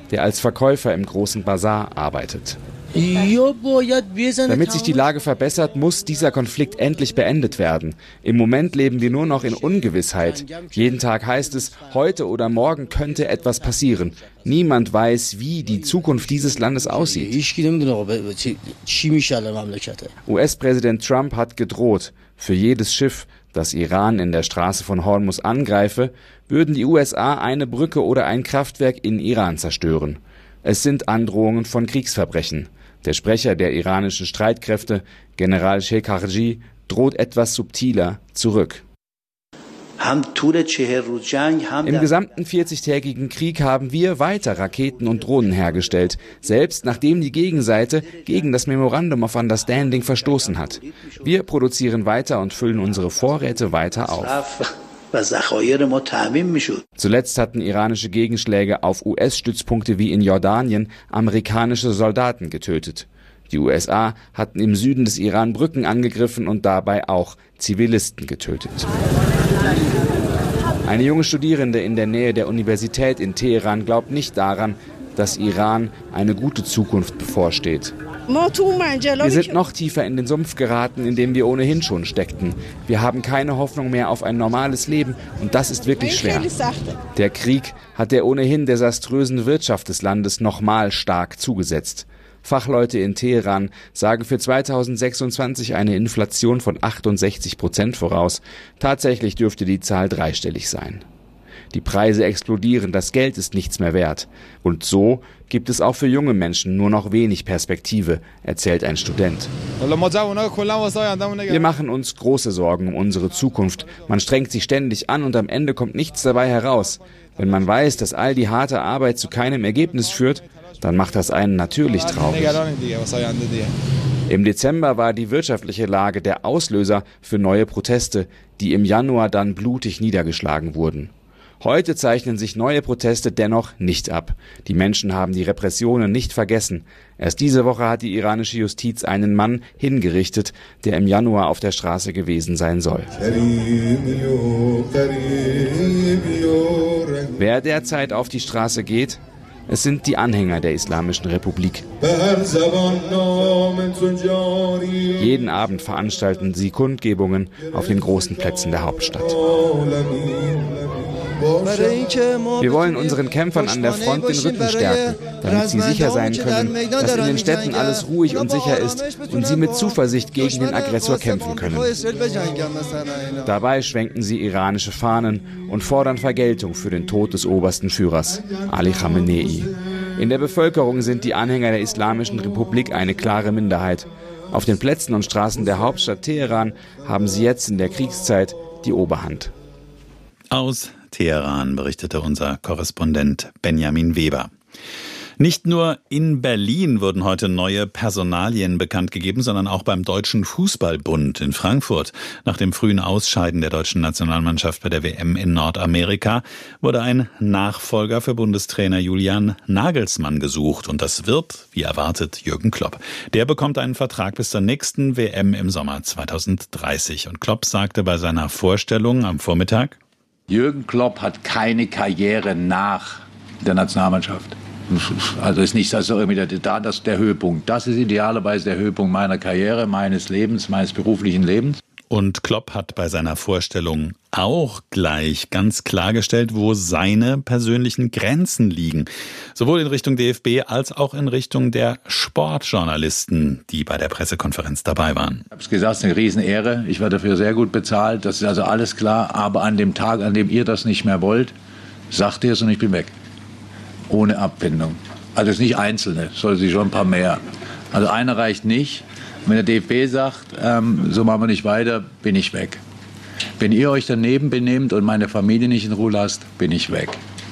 der als Verkäufer im großen Bazar arbeitet. Damit sich die Lage verbessert, muss dieser Konflikt endlich beendet werden. Im Moment leben wir nur noch in Ungewissheit. Jeden Tag heißt es, heute oder morgen könnte etwas passieren. Niemand weiß, wie die Zukunft dieses Landes aussieht. US-Präsident Trump hat gedroht, für jedes Schiff, das Iran in der Straße von Hormuz angreife, würden die USA eine Brücke oder ein Kraftwerk in Iran zerstören. Es sind Androhungen von Kriegsverbrechen. Der Sprecher der iranischen Streitkräfte, General Shekarji, droht etwas subtiler zurück. Im gesamten 40-tägigen Krieg haben wir weiter Raketen und Drohnen hergestellt, selbst nachdem die Gegenseite gegen das Memorandum of Understanding verstoßen hat. Wir produzieren weiter und füllen unsere Vorräte weiter auf. Zuletzt hatten iranische Gegenschläge auf US-Stützpunkte wie in Jordanien amerikanische Soldaten getötet. Die USA hatten im Süden des Iran Brücken angegriffen und dabei auch Zivilisten getötet. Eine junge Studierende in der Nähe der Universität in Teheran glaubt nicht daran, dass Iran eine gute Zukunft bevorsteht. Wir sind noch tiefer in den Sumpf geraten, in dem wir ohnehin schon steckten. Wir haben keine Hoffnung mehr auf ein normales Leben und das ist wirklich schwer. Der Krieg hat der ohnehin desaströsen Wirtschaft des Landes nochmal stark zugesetzt. Fachleute in Teheran sagen für 2026 eine Inflation von 68% voraus. Tatsächlich dürfte die Zahl dreistellig sein. Die Preise explodieren, das Geld ist nichts mehr wert. Und so gibt es auch für junge Menschen nur noch wenig Perspektive, erzählt ein Student. Wir machen uns große Sorgen um unsere Zukunft. Man strengt sich ständig an und am Ende kommt nichts dabei heraus. Wenn man weiß, dass all die harte Arbeit zu keinem Ergebnis führt, dann macht das einen natürlich traurig. Im Dezember war die wirtschaftliche Lage der Auslöser für neue Proteste, die im Januar dann blutig niedergeschlagen wurden. Heute zeichnen sich neue Proteste dennoch nicht ab. Die Menschen haben die Repressionen nicht vergessen. Erst diese Woche hat die iranische Justiz einen Mann hingerichtet, der im Januar auf der Straße gewesen sein soll. Wer derzeit auf die Straße geht? Es sind die Anhänger der Islamischen Republik. Jeden Abend veranstalten sie Kundgebungen auf den großen Plätzen der Hauptstadt. Wir wollen unseren Kämpfern an der Front den Rücken stärken, damit sie sicher sein können, dass in den Städten alles ruhig und sicher ist und sie mit Zuversicht gegen den Aggressor kämpfen können. Dabei schwenken sie iranische Fahnen und fordern Vergeltung für den Tod des obersten Führers, Ali Khamenei. In der Bevölkerung sind die Anhänger der Islamischen Republik eine klare Minderheit. Auf den Plätzen und Straßen der Hauptstadt Teheran haben sie jetzt in der Kriegszeit die Oberhand. Aus Teheran berichtete unser Korrespondent Benjamin Weber. Nicht nur in Berlin wurden heute neue Personalien bekannt gegeben, sondern auch beim Deutschen Fußballbund in Frankfurt. Nach dem frühen Ausscheiden der deutschen Nationalmannschaft bei der WM in Nordamerika wurde ein Nachfolger für Bundestrainer Julian Nagelsmann gesucht. Und das wird, wie erwartet, Jürgen Klopp. Der bekommt einen Vertrag bis zur nächsten WM im Sommer 2030. Und Klopp sagte bei seiner Vorstellung am Vormittag: Jürgen Klopp hat keine Karriere nach der Nationalmannschaft. Also ist nicht also irgendwie der Höhepunkt. Das ist idealerweise der Höhepunkt meiner Karriere, meines Lebens, meines beruflichen Lebens. Und Klopp hat bei seiner Vorstellung auch gleich ganz klargestellt, wo seine persönlichen Grenzen liegen. Sowohl in Richtung DFB als auch in Richtung der Sportjournalisten, die bei der Pressekonferenz dabei waren. Ich habe es gesagt, es ist eine Riesenehre. Ich werde dafür sehr gut bezahlt. Das ist also alles klar. Aber an dem Tag, an dem ihr das nicht mehr wollt, sagt ihr es und ich bin weg. Ohne Abfindung. Also es ist nicht Einzelne, es soll sich schon ein paar mehr. Also einer reicht nicht. Wenn der DFB sagt, so machen wir nicht weiter, bin ich weg. Wenn ihr euch daneben benehmt und meine Familie nicht in Ruhe lasst, bin ich weg.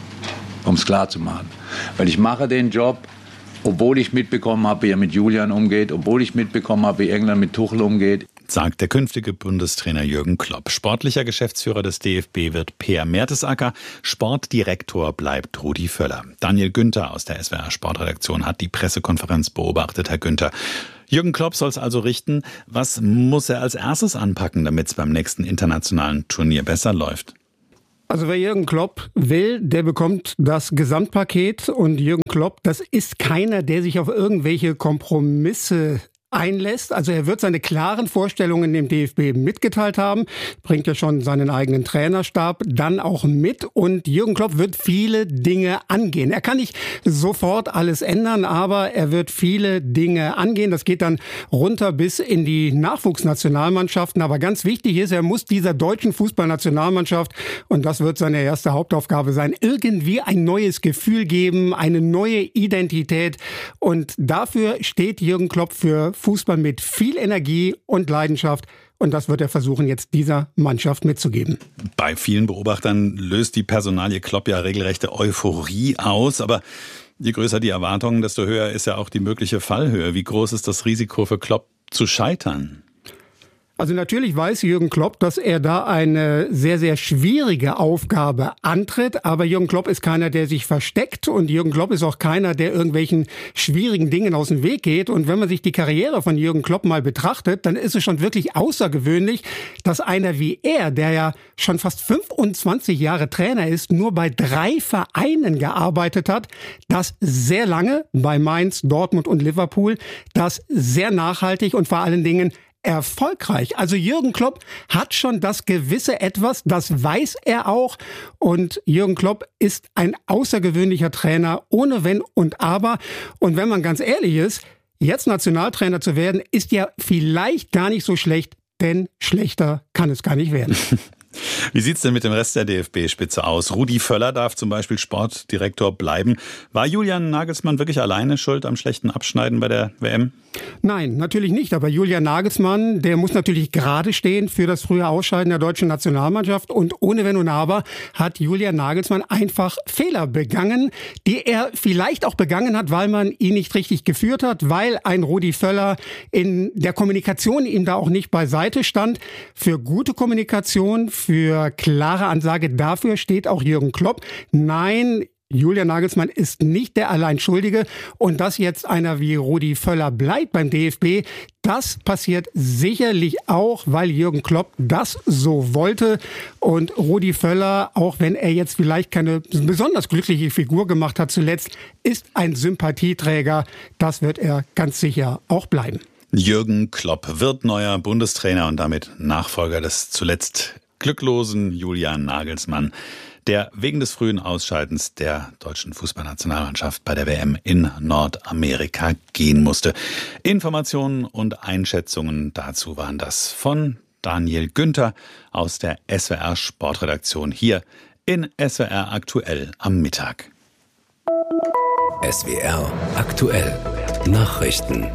Um es klar zu machen. Weil ich mache den Job, obwohl ich mitbekommen habe, wie er mit Julian umgeht, obwohl ich mitbekommen habe, wie England mit Tuchel umgeht. Sagt der künftige Bundestrainer Jürgen Klopp. Sportlicher Geschäftsführer des DFB wird Peer Mertesacker. Sportdirektor bleibt Rudi Völler. Daniel Günther aus der SWR Sportredaktion hat die Pressekonferenz beobachtet. Herr Günther, Jürgen Klopp soll es also richten. Was muss er als erstes anpacken, damit es beim nächsten internationalen Turnier besser läuft? Also wer Jürgen Klopp will, der bekommt das Gesamtpaket. Und Jürgen Klopp, das ist keiner, der sich auf irgendwelche Kompromisse einlässt. Also er wird seine klaren Vorstellungen dem DFB mitgeteilt haben, bringt ja schon seinen eigenen Trainerstab dann auch mit, und Jürgen Klopp wird viele Dinge angehen. Er kann nicht sofort alles ändern, aber er wird viele Dinge angehen. Das geht dann runter bis in die Nachwuchsnationalmannschaften. Aber ganz wichtig ist, er muss dieser deutschen Fußballnationalmannschaft, und das wird seine erste Hauptaufgabe sein, irgendwie ein neues Gefühl geben, eine neue Identität. Und dafür steht Jürgen Klopp für Fußball mit viel Energie und Leidenschaft. Und das wird er versuchen, jetzt dieser Mannschaft mitzugeben. Bei vielen Beobachtern löst die Personalie Klopp ja regelrechte Euphorie aus. Aber je größer die Erwartungen, desto höher ist ja auch die mögliche Fallhöhe. Wie groß ist das Risiko für Klopp zu scheitern? Also natürlich weiß Jürgen Klopp, dass er da eine sehr, sehr schwierige Aufgabe antritt. Aber Jürgen Klopp ist keiner, der sich versteckt. Und Jürgen Klopp ist auch keiner, der irgendwelchen schwierigen Dingen aus dem Weg geht. Und wenn man sich die Karriere von Jürgen Klopp mal betrachtet, dann ist es schon wirklich außergewöhnlich, dass einer wie er, der ja schon fast 25 Jahre Trainer ist, nur bei 3 Vereinen gearbeitet hat. Das sehr lange bei Mainz, Dortmund und Liverpool. Das sehr nachhaltig und vor allen Dingen erfolgreich. Also Jürgen Klopp hat schon das gewisse Etwas, das weiß er auch. Und Jürgen Klopp ist ein außergewöhnlicher Trainer, ohne Wenn und Aber. Und wenn man ganz ehrlich ist, jetzt Nationaltrainer zu werden, ist ja vielleicht gar nicht so schlecht, denn schlechter kann es gar nicht werden. Wie sieht's denn mit dem Rest der DFB-Spitze aus? Rudi Völler darf zum Beispiel Sportdirektor bleiben. War Julian Nagelsmann wirklich alleine schuld am schlechten Abschneiden bei der WM? Nein, natürlich nicht. Aber Julian Nagelsmann, der muss natürlich gerade stehen für das frühe Ausscheiden der deutschen Nationalmannschaft. Und ohne Wenn und Aber hat Julian Nagelsmann einfach Fehler begangen, die er vielleicht auch begangen hat, weil man ihn nicht richtig geführt hat, weil ein Rudi Völler in der Kommunikation ihm da auch nicht beiseite stand. Für gute Kommunikation, für klare Ansage, dafür steht auch Jürgen Klopp. Nein, Julian Nagelsmann ist nicht der Alleinschuldige. Und dass jetzt einer wie Rudi Völler bleibt beim DFB, das passiert sicherlich auch, weil Jürgen Klopp das so wollte. Und Rudi Völler, auch wenn er jetzt vielleicht keine besonders glückliche Figur gemacht hat zuletzt, ist ein Sympathieträger. Das wird er ganz sicher auch bleiben. Jürgen Klopp wird neuer Bundestrainer und damit Nachfolger des zuletzt glücklosen Julian Nagelsmann, der wegen des frühen Ausscheidens der deutschen Fußballnationalmannschaft bei der WM in Nordamerika gehen musste. Informationen und Einschätzungen dazu waren das von Daniel Günther aus der SWR Sportredaktion hier in SWR Aktuell am Mittag. SWR Aktuell Nachrichten.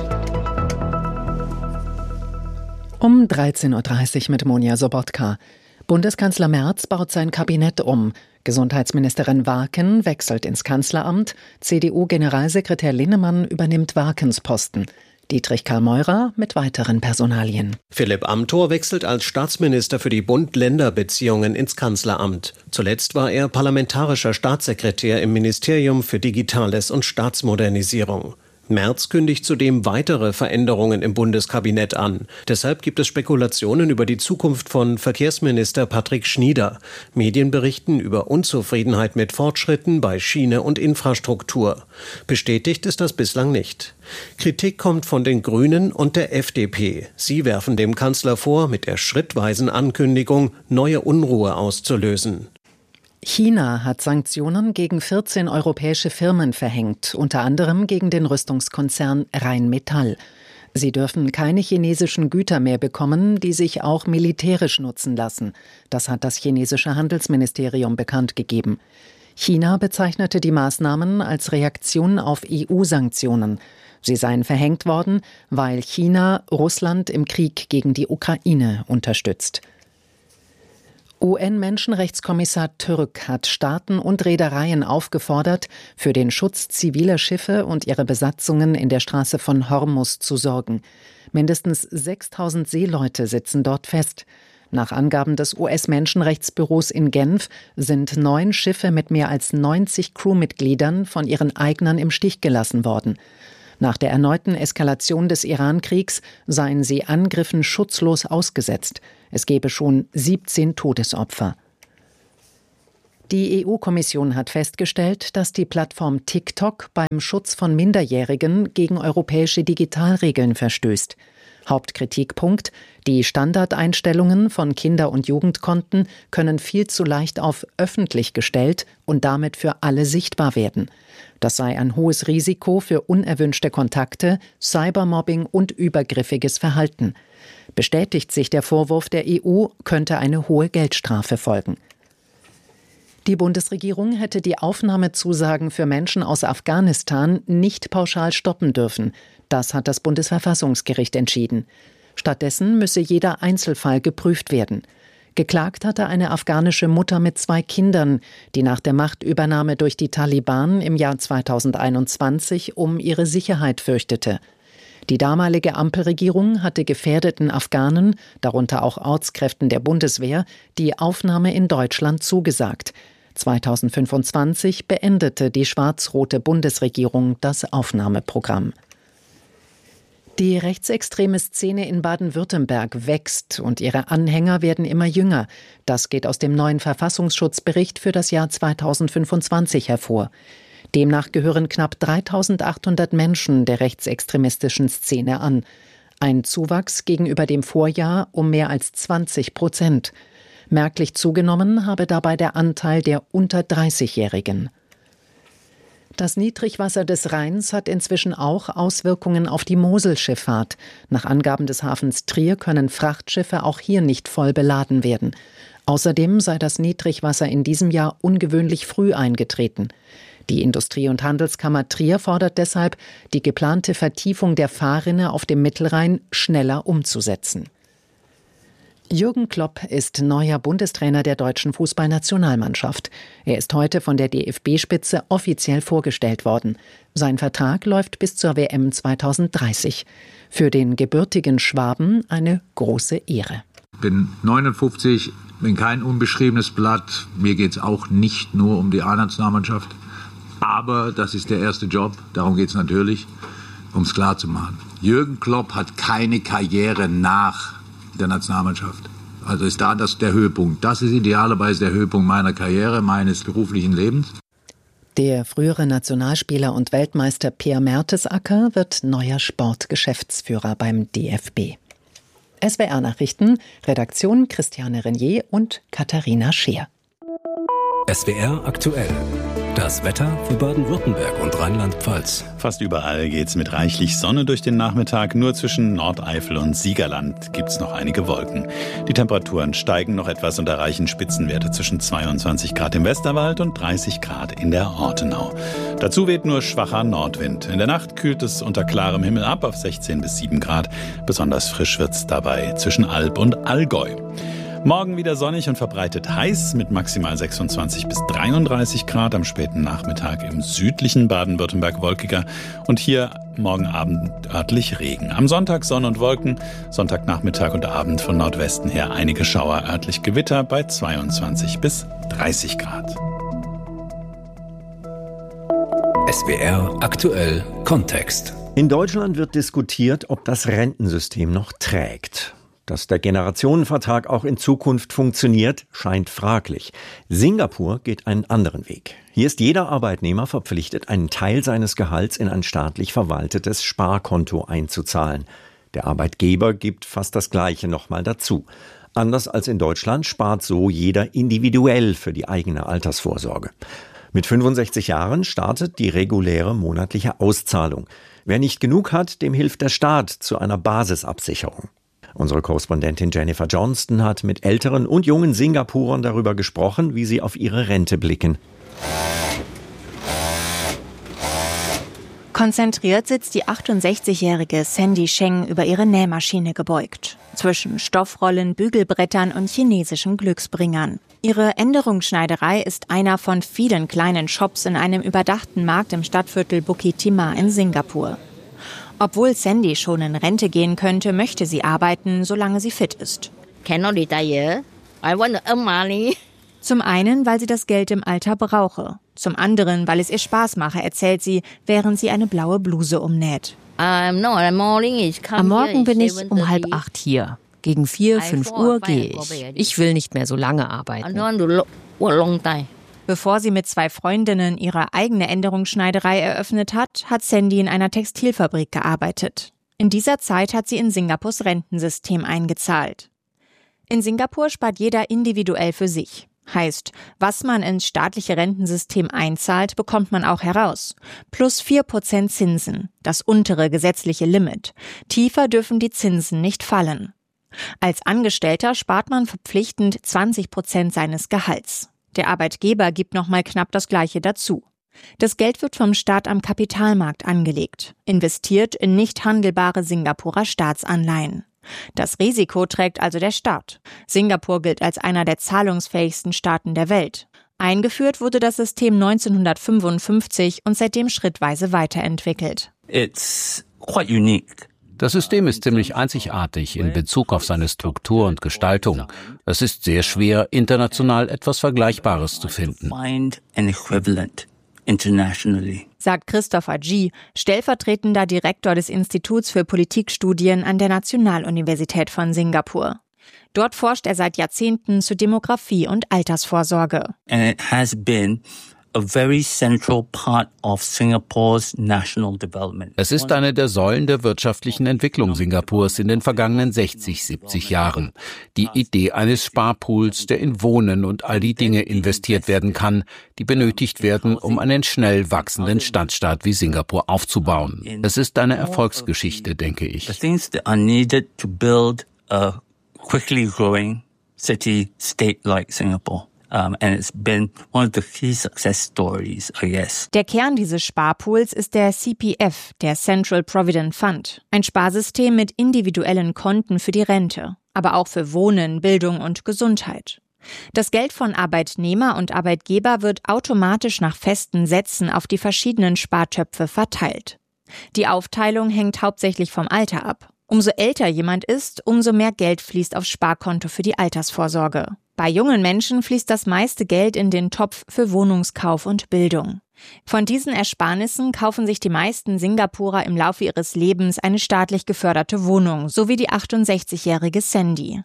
Um 13.30 Uhr mit Monja Sobotka. Bundeskanzler Merz baut sein Kabinett um. Gesundheitsministerin Warken wechselt ins Kanzleramt. CDU-Generalsekretär Linnemann übernimmt Warkens Posten. Dietrich Karl Meurer mit weiteren Personalien. Philipp Amthor wechselt als Staatsminister für die Bund-Länder-Beziehungen ins Kanzleramt. Zuletzt war er parlamentarischer Staatssekretär im Ministerium für Digitales und Staatsmodernisierung. Merz kündigt zudem weitere Veränderungen im Bundeskabinett an. Deshalb gibt es Spekulationen über die Zukunft von Verkehrsminister Patrick Schnieder. Medien berichten über Unzufriedenheit mit Fortschritten bei Schiene und Infrastruktur. Bestätigt ist das bislang nicht. Kritik kommt von den Grünen und der FDP. Sie werfen dem Kanzler vor, mit der schrittweisen Ankündigung neue Unruhe auszulösen. China hat Sanktionen gegen 14 europäische Firmen verhängt, unter anderem gegen den Rüstungskonzern Rheinmetall. Sie dürfen keine chinesischen Güter mehr bekommen, die sich auch militärisch nutzen lassen. Das hat das chinesische Handelsministerium bekannt gegeben. China bezeichnete die Maßnahmen als Reaktion auf EU-Sanktionen. Sie seien verhängt worden, weil China Russland im Krieg gegen die Ukraine unterstützt. UN-Menschenrechtskommissar Türk hat Staaten und Reedereien aufgefordert, für den Schutz ziviler Schiffe und ihre Besatzungen in der Straße von Hormuz zu sorgen. Mindestens 6.000 Seeleute sitzen dort fest. Nach Angaben des US-Menschenrechtsbüros in Genf sind 9 Schiffe mit mehr als 90 Crewmitgliedern von ihren Eignern im Stich gelassen worden. Nach der erneuten Eskalation des Iran-Kriegs seien sie Angriffen schutzlos ausgesetzt. Es gebe schon 17 Todesopfer. Die EU-Kommission hat festgestellt, dass die Plattform TikTok beim Schutz von Minderjährigen gegen europäische Digitalregeln verstößt. Hauptkritikpunkt: Die Standardeinstellungen von Kinder- und Jugendkonten können viel zu leicht auf öffentlich gestellt und damit für alle sichtbar werden. Das sei ein hohes Risiko für unerwünschte Kontakte, Cybermobbing und übergriffiges Verhalten. Bestätigt sich der Vorwurf der EU, könnte eine hohe Geldstrafe folgen. Die Bundesregierung hätte die Aufnahmezusagen für Menschen aus Afghanistan nicht pauschal stoppen dürfen. Das hat das Bundesverfassungsgericht entschieden. Stattdessen müsse jeder Einzelfall geprüft werden. Geklagt hatte eine afghanische Mutter mit 2 Kindern, die nach der Machtübernahme durch die Taliban im Jahr 2021 um ihre Sicherheit fürchtete. Die damalige Ampelregierung hatte gefährdeten Afghanen, darunter auch Ortskräften der Bundeswehr, die Aufnahme in Deutschland zugesagt. 2025 beendete die schwarz-rote Bundesregierung das Aufnahmeprogramm. Die rechtsextreme Szene in Baden-Württemberg wächst und ihre Anhänger werden immer jünger. Das geht aus dem neuen Verfassungsschutzbericht für das Jahr 2025 hervor. Demnach gehören knapp 3.800 Menschen der rechtsextremistischen Szene an. Ein Zuwachs gegenüber dem Vorjahr um mehr als 20%. Merklich zugenommen habe dabei der Anteil der unter 30-Jährigen. Das Niedrigwasser des Rheins hat inzwischen auch Auswirkungen auf die Moselschifffahrt. Nach Angaben des Hafens Trier können Frachtschiffe auch hier nicht voll beladen werden. Außerdem sei das Niedrigwasser in diesem Jahr ungewöhnlich früh eingetreten. Die Industrie- und Handelskammer Trier fordert deshalb, die geplante Vertiefung der Fahrrinne auf dem Mittelrhein schneller umzusetzen. Jürgen Klopp ist neuer Bundestrainer der deutschen Fußballnationalmannschaft. Er ist heute von der DFB-Spitze offiziell vorgestellt worden. Sein Vertrag läuft bis zur WM 2030. Für den gebürtigen Schwaben eine große Ehre. Ich bin 59, bin kein unbeschriebenes Blatt. Mir geht es auch nicht nur um die A-Nationalmannschaft. Aber das ist der erste Job. Darum geht es natürlich, um es klar zu machen. Jürgen Klopp hat keine Karriere nach der Nationalmannschaft. Also ist da der Höhepunkt. Das ist idealerweise der Höhepunkt meiner Karriere, meines beruflichen Lebens. Der frühere Nationalspieler und Weltmeister Pierre Mertesacker wird neuer Sportgeschäftsführer beim DFB. SWR Nachrichten, Redaktion Christiane Renier und Katharina Scheer. SWR aktuell. Das Wetter für Baden-Württemberg und Rheinland-Pfalz. Fast überall geht's mit reichlich Sonne durch den Nachmittag. Nur zwischen Nordeifel und Siegerland gibt's noch einige Wolken. Die Temperaturen steigen noch etwas und erreichen Spitzenwerte zwischen 22 Grad im Westerwald und 30 Grad in der Ortenau. Dazu weht nur schwacher Nordwind. In der Nacht kühlt es unter klarem Himmel ab auf 16 bis 7 Grad. Besonders frisch wird's dabei zwischen Alb und Allgäu. Morgen wieder sonnig und verbreitet heiß mit maximal 26 bis 33 Grad. Am späten Nachmittag im südlichen Baden-Württemberg wolkiger und hier morgen Abend örtlich Regen. Am Sonntag Sonne und Wolken, Sonntagnachmittag und Abend von Nordwesten her einige Schauer, örtlich Gewitter bei 22 bis 30 Grad. SWR aktuell Kontext. In Deutschland wird diskutiert, ob das Rentensystem noch trägt. Dass der Generationenvertrag auch in Zukunft funktioniert, scheint fraglich. Singapur geht einen anderen Weg. Hier ist jeder Arbeitnehmer verpflichtet, einen Teil seines Gehalts in ein staatlich verwaltetes Sparkonto einzuzahlen. Der Arbeitgeber gibt fast das Gleiche nochmal dazu. Anders als in Deutschland spart so jeder individuell für die eigene Altersvorsorge. Mit 65 Jahren startet die reguläre monatliche Auszahlung. Wer nicht genug hat, dem hilft der Staat zu einer Basisabsicherung. Unsere Korrespondentin Jennifer Johnston hat mit älteren und jungen Singapurern darüber gesprochen, wie sie auf ihre Rente blicken. Konzentriert sitzt die 68-jährige Sandy Sheng über ihre Nähmaschine gebeugt. Zwischen Stoffrollen, Bügelbrettern und chinesischen Glücksbringern. Ihre Änderungsschneiderei ist einer von vielen kleinen Shops in einem überdachten Markt im Stadtviertel Bukit Timah in Singapur. Obwohl Sandy schon in Rente gehen könnte, möchte sie arbeiten, solange sie fit ist. Zum einen, weil sie das Geld im Alter brauche. Zum anderen, weil es ihr Spaß mache, erzählt sie, während sie eine blaue Bluse umnäht. Am Morgen bin ich um 7:30 hier. Gegen 4, 5 Uhr gehe ich. Ich will nicht mehr so lange arbeiten. Bevor sie mit 2 Freundinnen ihre eigene Änderungsschneiderei eröffnet hat, hat Sandy in einer Textilfabrik gearbeitet. In dieser Zeit hat sie in Singapurs Rentensystem eingezahlt. In Singapur spart jeder individuell für sich. Heißt, was man ins staatliche Rentensystem einzahlt, bekommt man auch heraus. Plus 4% Zinsen, das untere gesetzliche Limit. Tiefer dürfen die Zinsen nicht fallen. Als Angestellter spart man verpflichtend 20% seines Gehalts. Der Arbeitgeber gibt nochmal knapp das Gleiche dazu. Das Geld wird vom Staat am Kapitalmarkt angelegt, investiert in nicht handelbare Singapurer Staatsanleihen. Das Risiko trägt also der Staat. Singapur gilt als einer der zahlungsfähigsten Staaten der Welt. Eingeführt wurde das System 1955 und seitdem schrittweise weiterentwickelt. It's quite unique. Das System ist ziemlich einzigartig in Bezug auf seine Struktur und Gestaltung. Es ist sehr schwer, international etwas Vergleichbares zu finden. Sagt Christopher Gee, stellvertretender Direktor des Instituts für Politikstudien an der Nationaluniversität von Singapur. Dort forscht er seit Jahrzehnten zu Demografie und Altersvorsorge. And it has been a very central part of Singapore's national development. Es ist eine der Säulen der wirtschaftlichen Entwicklung Singapurs in den vergangenen 60, 70 Jahren. Die Idee eines Sparpools, der in Wohnen und all die Dinge investiert werden kann, die benötigt werden, um einen schnell wachsenden Stadtstaat wie Singapur aufzubauen. Es ist eine Erfolgsgeschichte, denke ich. The things that are needed to build a quickly growing city-state like Singapore. And it's been one of the key success stories, I guess. Der Kern dieses Sparpools ist der CPF, der Central Provident Fund. Ein Sparsystem mit individuellen Konten für die Rente, aber auch für Wohnen, Bildung und Gesundheit. Das Geld von Arbeitnehmer und Arbeitgeber wird automatisch nach festen Sätzen auf die verschiedenen Spartöpfe verteilt. Die Aufteilung hängt hauptsächlich vom Alter ab. Umso älter jemand ist, umso mehr Geld fließt aufs Sparkonto für die Altersvorsorge. Bei jungen Menschen fließt das meiste Geld in den Topf für Wohnungskauf und Bildung. Von diesen Ersparnissen kaufen sich die meisten Singapurer im Laufe ihres Lebens eine staatlich geförderte Wohnung, so wie die 68-jährige Sandy.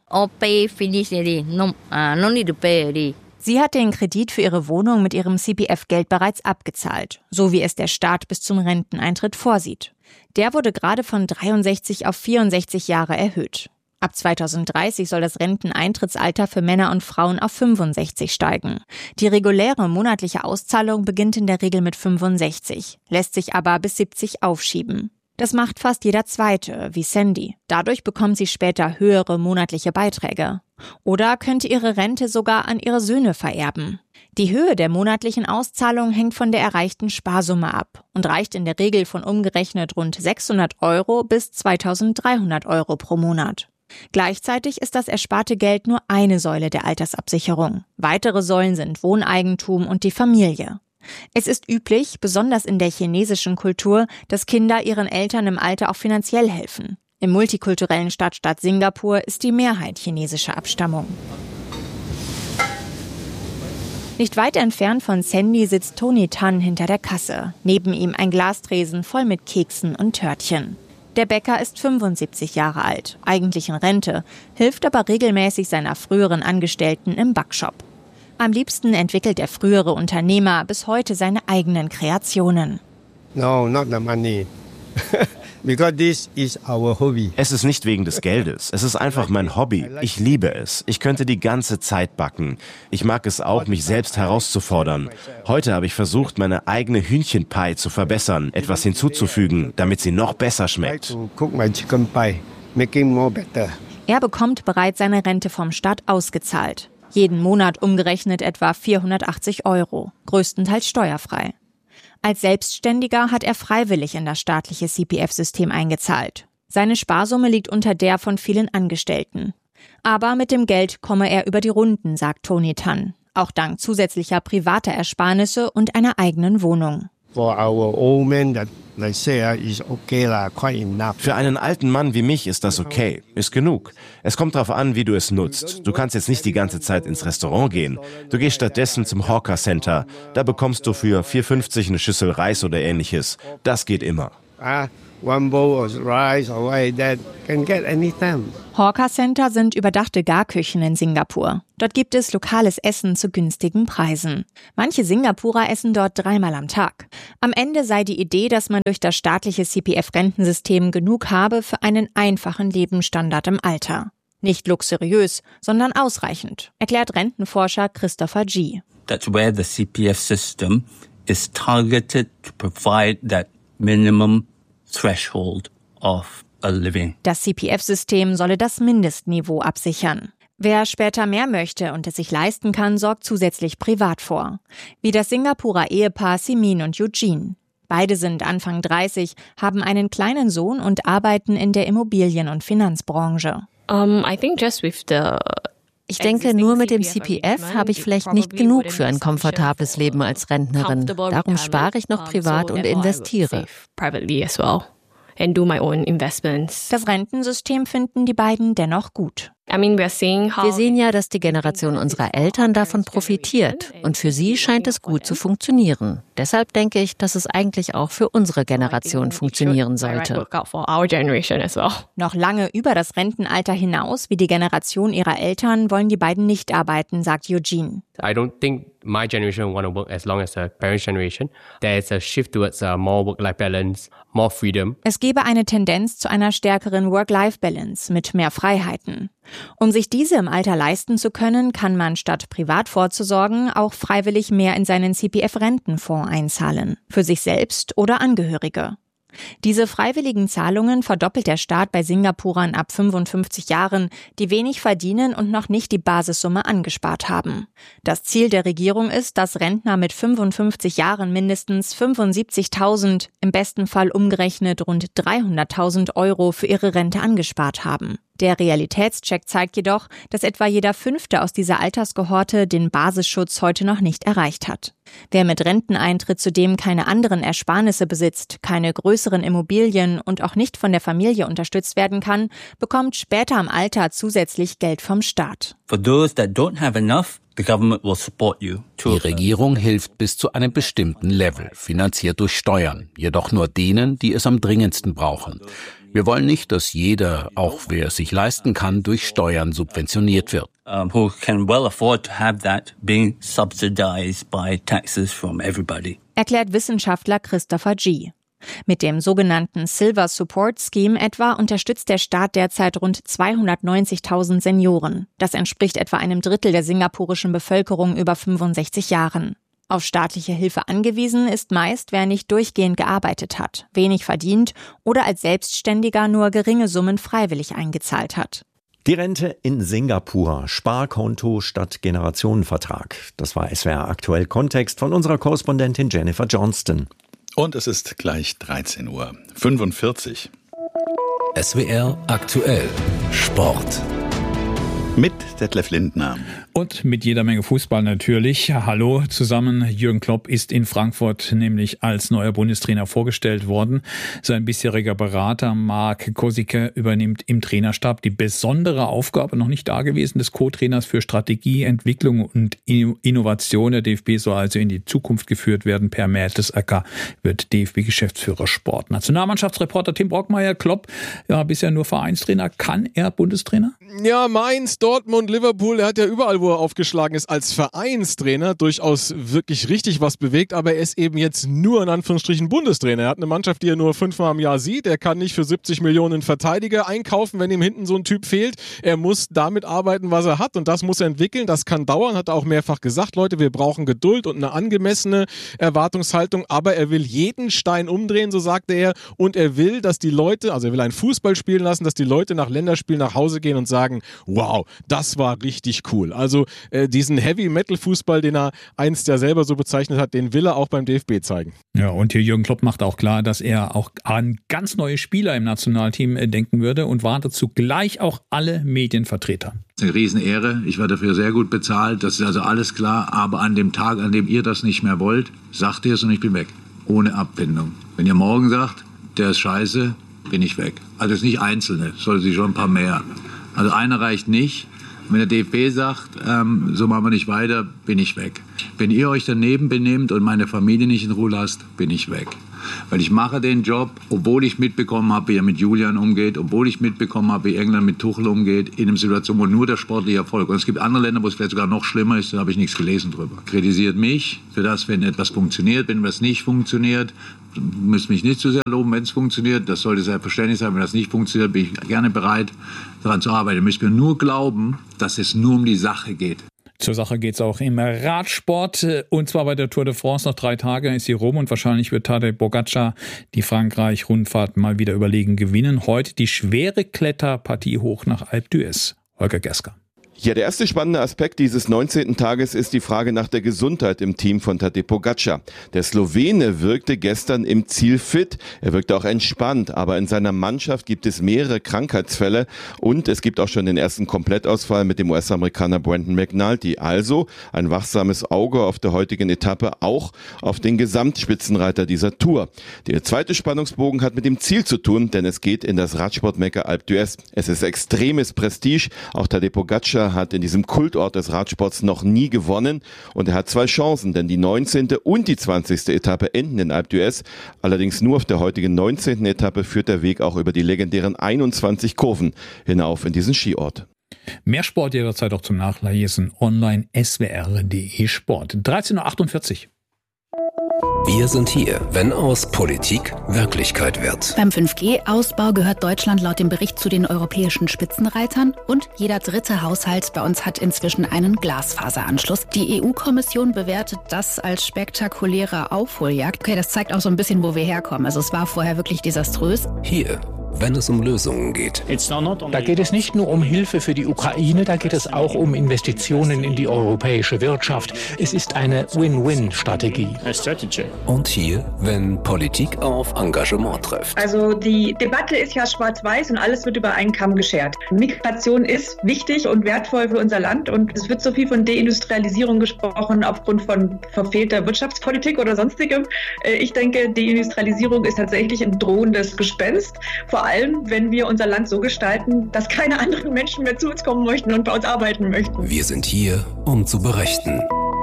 Sie hat den Kredit für ihre Wohnung mit ihrem CPF-Geld bereits abgezahlt, so wie es der Staat bis zum Renteneintritt vorsieht. Der wurde gerade von 63 auf 64 Jahre erhöht. Ab 2030 soll das Renteneintrittsalter für Männer und Frauen auf 65 steigen. Die reguläre monatliche Auszahlung beginnt in der Regel mit 65, lässt sich aber bis 70 aufschieben. Das macht fast jeder Zweite, wie Sandy. Dadurch bekommt sie später höhere monatliche Beiträge. Oder könnte ihre Rente sogar an ihre Söhne vererben. Die Höhe der monatlichen Auszahlung hängt von der erreichten Sparsumme ab und reicht in der Regel von umgerechnet rund 600 € bis 2.300 € pro Monat. Gleichzeitig ist das ersparte Geld nur eine Säule der Altersabsicherung. Weitere Säulen sind Wohneigentum und die Familie. Es ist üblich, besonders in der chinesischen Kultur, dass Kinder ihren Eltern im Alter auch finanziell helfen. Im multikulturellen Stadtstaat Singapur ist die Mehrheit chinesischer Abstammung. Nicht weit entfernt von Sandy sitzt Tony Tan hinter der Kasse. Neben ihm ein Glastresen voll mit Keksen und Törtchen. Der Bäcker ist 75 Jahre alt, eigentlich in Rente, hilft aber regelmäßig seiner früheren Angestellten im Backshop. Am liebsten entwickelt der frühere Unternehmer bis heute seine eigenen Kreationen. No, not the money. Because this is our hobby. Es ist nicht wegen des Geldes. Es ist einfach mein Hobby. Ich liebe es. Ich könnte die ganze Zeit backen. Ich mag es auch, mich selbst herauszufordern. Heute habe ich versucht, meine eigene Hühnchenpie zu verbessern, etwas hinzuzufügen, damit sie noch besser schmeckt. Er bekommt bereits seine Rente vom Staat ausgezahlt. Jeden Monat umgerechnet etwa 480 €, größtenteils steuerfrei. Als Selbstständiger hat er freiwillig in das staatliche CPF-System eingezahlt. Seine Sparsumme liegt unter der von vielen Angestellten. Aber mit dem Geld komme er über die Runden, sagt Tony Tan. Auch dank zusätzlicher privater Ersparnisse und einer eigenen Wohnung. Für einen alten Mann wie mich ist das okay, ist genug. Es kommt darauf an, wie du es nutzt. Du kannst jetzt nicht die ganze Zeit ins Restaurant gehen. Du gehst stattdessen zum Hawker Center. Da bekommst du für 4,50 eine Schüssel Reis oder ähnliches. Das geht immer. one bowl of rice or like that, can get anytime. Hawker Center sind überdachte Garküchen in Singapur. Dort gibt es lokales Essen zu günstigen Preisen. Manche Singapurer essen dort 3-mal am Tag. Am Ende sei die Idee, dass man durch das staatliche CPF-Rentensystem genug habe für einen einfachen Lebensstandard im Alter. Nicht luxuriös, sondern ausreichend, erklärt Rentenforscher Christopher G. That's where the CPF system is targeted to provide that minimum threshold of a living. Das CPF-System solle das Mindestniveau absichern. Wer später mehr möchte und es sich leisten kann, sorgt zusätzlich privat vor. Wie das Singapurer Ehepaar Simin und Eugene. Beide sind Anfang 30, haben einen kleinen Sohn und arbeiten in der Immobilien- und Finanzbranche. Ich denke, nur mit dem CPF habe ich vielleicht nicht genug für ein komfortables Leben als Rentnerin. Darum spare ich noch privat und investiere. Das Rentensystem finden die beiden dennoch gut. Wir sehen ja, dass die Generation unserer Eltern davon profitiert. Und für sie scheint es gut zu funktionieren. Deshalb denke ich, dass es eigentlich auch für unsere Generation funktionieren sollte. Noch lange über das Rentenalter hinaus, wie die Generation ihrer Eltern, wollen die beiden nicht arbeiten, sagt Eugene. I don't think my generation want to work as long as the parents' generation. There is a shift towards more work-life balance, more freedom. Es gebe eine Tendenz zu einer stärkeren Work-Life-Balance mit mehr Freiheiten. Um sich diese im Alter leisten zu können, kann man statt privat vorzusorgen auch freiwillig mehr in seinen CPF-Rentenfonds einzahlen, für sich selbst oder Angehörige. Diese freiwilligen Zahlungen verdoppelt der Staat bei Singapurern ab 55 Jahren, die wenig verdienen und noch nicht die Basissumme angespart haben. Das Ziel der Regierung ist, dass Rentner mit 55 Jahren mindestens 75.000, im besten Fall umgerechnet rund 300.000 Euro für ihre Rente angespart haben. Der Realitätscheck zeigt jedoch, dass etwa jeder Fünfte aus dieser Alterskohorte den Basisschutz heute noch nicht erreicht hat. Wer mit Renteneintritt zudem keine anderen Ersparnisse besitzt, keine größeren Immobilien und auch nicht von der Familie unterstützt werden kann, bekommt später im Alter zusätzlich Geld vom Staat. For those that don't have enough, the government will support you. Die Regierung hilft bis zu einem bestimmten Level, finanziert durch Steuern, jedoch nur denen, die es am dringendsten brauchen. Wir wollen nicht, dass jeder, auch wer es sich leisten kann, durch Steuern subventioniert wird. Who can well afford to have that being subsidized by taxes from everybody. Erklärt Wissenschaftler Christopher G. Mit dem sogenannten Silver Support Scheme etwa unterstützt der Staat derzeit rund 290.000 Senioren. Das entspricht etwa einem Drittel der singapurischen Bevölkerung über 65 Jahren. Auf staatliche Hilfe angewiesen ist meist, wer nicht durchgehend gearbeitet hat, wenig verdient oder als Selbstständiger nur geringe Summen freiwillig eingezahlt hat. Die Rente in Singapur, Sparkonto statt Generationenvertrag. Das war SWR aktuell Kontext von unserer Korrespondentin Jennifer Johnston. Und es ist gleich 13:45 Uhr. SWR aktuell Sport. Mit Detlef Lindner. Und mit jeder Menge Fußball natürlich. Hallo zusammen. Jürgen Klopp ist in Frankfurt nämlich als neuer Bundestrainer vorgestellt worden. Sein bisheriger Berater Marc Kosicke übernimmt im Trainerstab die besondere Aufgabe, noch nicht da gewesen, des Co-Trainers für Strategie, Entwicklung und Innovation. Der DFB soll also in die Zukunft geführt werden. Per Mertesacker wird DFB-Geschäftsführer Sport. Nationalmannschaftsreporter Tim Brockmeier, Klopp, ja, bisher nur Vereinstrainer. Kann er Bundestrainer? Ja, Mainz, Dortmund, Liverpool, er hat ja überall, wo er aufgeschlagen ist, als Vereinstrainer durchaus wirklich richtig was bewegt, aber er ist eben jetzt nur in Anführungsstrichen Bundestrainer. Er hat eine Mannschaft, die er nur 5-mal im Jahr sieht. Er kann nicht für 70 Millionen Verteidiger einkaufen, wenn ihm hinten so ein Typ fehlt. Er muss damit arbeiten, was er hat und das muss er entwickeln. Das kann dauern, hat er auch mehrfach gesagt. Leute, wir brauchen Geduld und eine angemessene Erwartungshaltung, aber er will jeden Stein umdrehen, so sagte er, und er will, dass die Leute, also er will einen Fußball spielen lassen, dass die Leute nach Länderspielen nach Hause gehen und sagen, wow, das war richtig cool. Also diesen Heavy-Metal-Fußball, den er einst ja selber so bezeichnet hat, den will er auch beim DFB zeigen. Ja, und hier Jürgen Klopp macht auch klar, dass er auch an ganz neue Spieler im Nationalteam denken würde und warnt dazu gleich auch alle Medienvertreter. Das ist eine Riesenehre. Ich werde dafür sehr gut bezahlt. Das ist also alles klar. Aber an dem Tag, an dem ihr das nicht mehr wollt, sagt ihr es und ich bin weg. Ohne Abfindung. Wenn ihr morgen sagt, der ist scheiße, bin ich weg. Also es ist nicht Einzelne, es sollte sich schon ein paar mehr. Also einer reicht nicht. Wenn der DFB sagt, so machen wir nicht weiter, bin ich weg. Wenn ihr euch daneben benehmt und meine Familie nicht in Ruhe lasst, bin ich weg. Weil ich mache den Job, obwohl ich mitbekommen habe, wie er mit Julian umgeht, obwohl ich mitbekommen habe, wie England mit Tuchel umgeht, in einer Situation, wo nur der sportliche Erfolg. Und es gibt andere Länder, wo es vielleicht sogar noch schlimmer ist, da habe ich nichts gelesen drüber. Kritisiert mich für das, wenn etwas funktioniert, wenn etwas nicht funktioniert. Müsst mich nicht zu sehr loben, wenn es funktioniert. Das sollte selbstverständlich sein. Wenn das nicht funktioniert, bin ich gerne bereit, daran zu arbeiten. Ihr müsst mir nur glauben, dass es nur um die Sache geht. Zur Sache geht es auch im Radsport, und zwar bei der Tour de France. Noch 3 Tage ist sie rum und wahrscheinlich wird Tadej Pogačar die Frankreich-Rundfahrt mal wieder überlegen gewinnen. Heute die schwere Kletterpartie hoch nach Alpe d'Huez. Holger Gesker. Ja, der erste spannende Aspekt dieses 19. Tages ist die Frage nach der Gesundheit im Team von Tadej Pogačar. Der Slowene wirkte gestern im Ziel fit, er wirkte auch entspannt, aber in seiner Mannschaft gibt es mehrere Krankheitsfälle und es gibt auch schon den ersten Komplettausfall mit dem US-Amerikaner Brandon McNulty. Also ein wachsames Auge auf der heutigen Etappe, auch auf den Gesamtspitzenreiter dieser Tour. Der zweite Spannungsbogen hat mit dem Ziel zu tun, denn es geht in das Radsportmekka Alpe d'Huez. Es ist extremes Prestige, auch Tadej Pogačar hat in diesem Kultort des Radsports noch nie gewonnen und er hat 2 Chancen, denn die 19. und die 20. Etappe enden in Alpe d'Huez. Allerdings nur auf der heutigen 19. Etappe führt der Weg auch über die legendären 21 Kurven hinauf in diesen Skiort. Mehr Sport jederzeit auch zum Nachlesen online swr.de Sport. 13.48 Uhr. Wir sind hier, wenn aus Politik Wirklichkeit wird. Beim 5G-Ausbau gehört Deutschland laut dem Bericht zu den europäischen Spitzenreitern und jeder dritte Haushalt bei uns hat inzwischen einen Glasfaseranschluss. Die EU-Kommission bewertet das als spektakuläre Aufholjagd. Okay, das zeigt auch so ein bisschen, wo wir herkommen. Also es war vorher wirklich desaströs. Hier, wenn es um Lösungen geht. Da geht es nicht nur um Hilfe für die Ukraine, da geht es auch um Investitionen in die europäische Wirtschaft. Es ist eine Win-Win-Strategie. Und hier, wenn Politik auf Engagement trifft. Also die Debatte ist ja schwarz-weiß und alles wird über einen Kamm geschert. Migration ist wichtig und wertvoll für unser Land und es wird so viel von Deindustrialisierung gesprochen aufgrund von verfehlter Wirtschaftspolitik oder sonstigem. Ich denke, Deindustrialisierung ist tatsächlich ein drohendes Gespenst. Vor allem, wenn wir unser Land so gestalten, dass keine anderen Menschen mehr zu uns kommen möchten und bei uns arbeiten möchten. Wir sind hier, um zu berichten.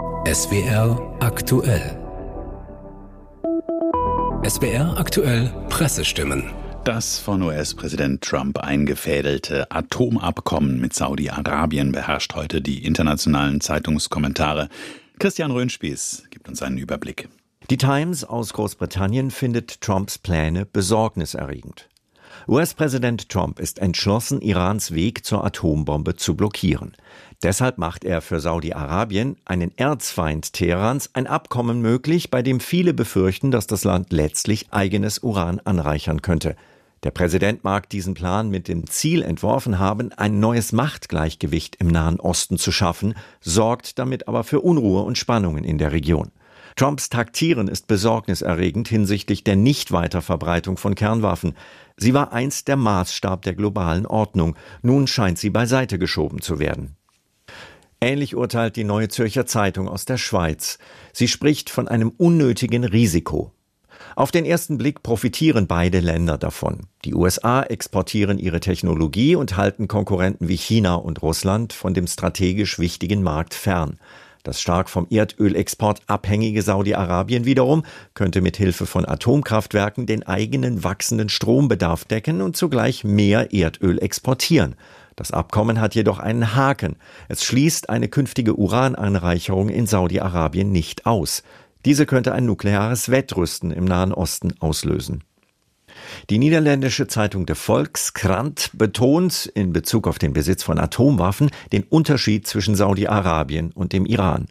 SWR aktuell. SWR aktuell Pressestimmen. Das von US-Präsident Trump eingefädelte Atomabkommen mit Saudi-Arabien beherrscht heute die internationalen Zeitungskommentare. Christian Röhnspieß gibt uns einen Überblick. Die Times aus Großbritannien findet Trumps Pläne besorgniserregend. US-Präsident Trump ist entschlossen, Irans Weg zur Atombombe zu blockieren. Deshalb macht er für Saudi-Arabien, einen Erzfeind Teherans, ein Abkommen möglich, bei dem viele befürchten, dass das Land letztlich eigenes Uran anreichern könnte. Der Präsident mag diesen Plan mit dem Ziel entworfen haben, ein neues Machtgleichgewicht im Nahen Osten zu schaffen, sorgt damit aber für Unruhe und Spannungen in der Region. Trumps Taktieren ist besorgniserregend hinsichtlich der Nichtweiterverbreitung von Kernwaffen. Sie war einst der Maßstab der globalen Ordnung. Nun scheint sie beiseite geschoben zu werden. Ähnlich urteilt die Neue Zürcher Zeitung aus der Schweiz. Sie spricht von einem unnötigen Risiko. Auf den ersten Blick profitieren beide Länder davon. Die USA exportieren ihre Technologie und halten Konkurrenten wie China und Russland von dem strategisch wichtigen Markt fern. Das stark vom Erdölexport abhängige Saudi-Arabien wiederum könnte mit Hilfe von Atomkraftwerken den eigenen wachsenden Strombedarf decken und zugleich mehr Erdöl exportieren. Das Abkommen hat jedoch einen Haken. Es schließt eine künftige Urananreicherung in Saudi-Arabien nicht aus. Diese könnte ein nukleares Wettrüsten im Nahen Osten auslösen. Die niederländische Zeitung De Volkskrant betont in Bezug auf den Besitz von Atomwaffen den Unterschied zwischen Saudi-Arabien und dem Iran.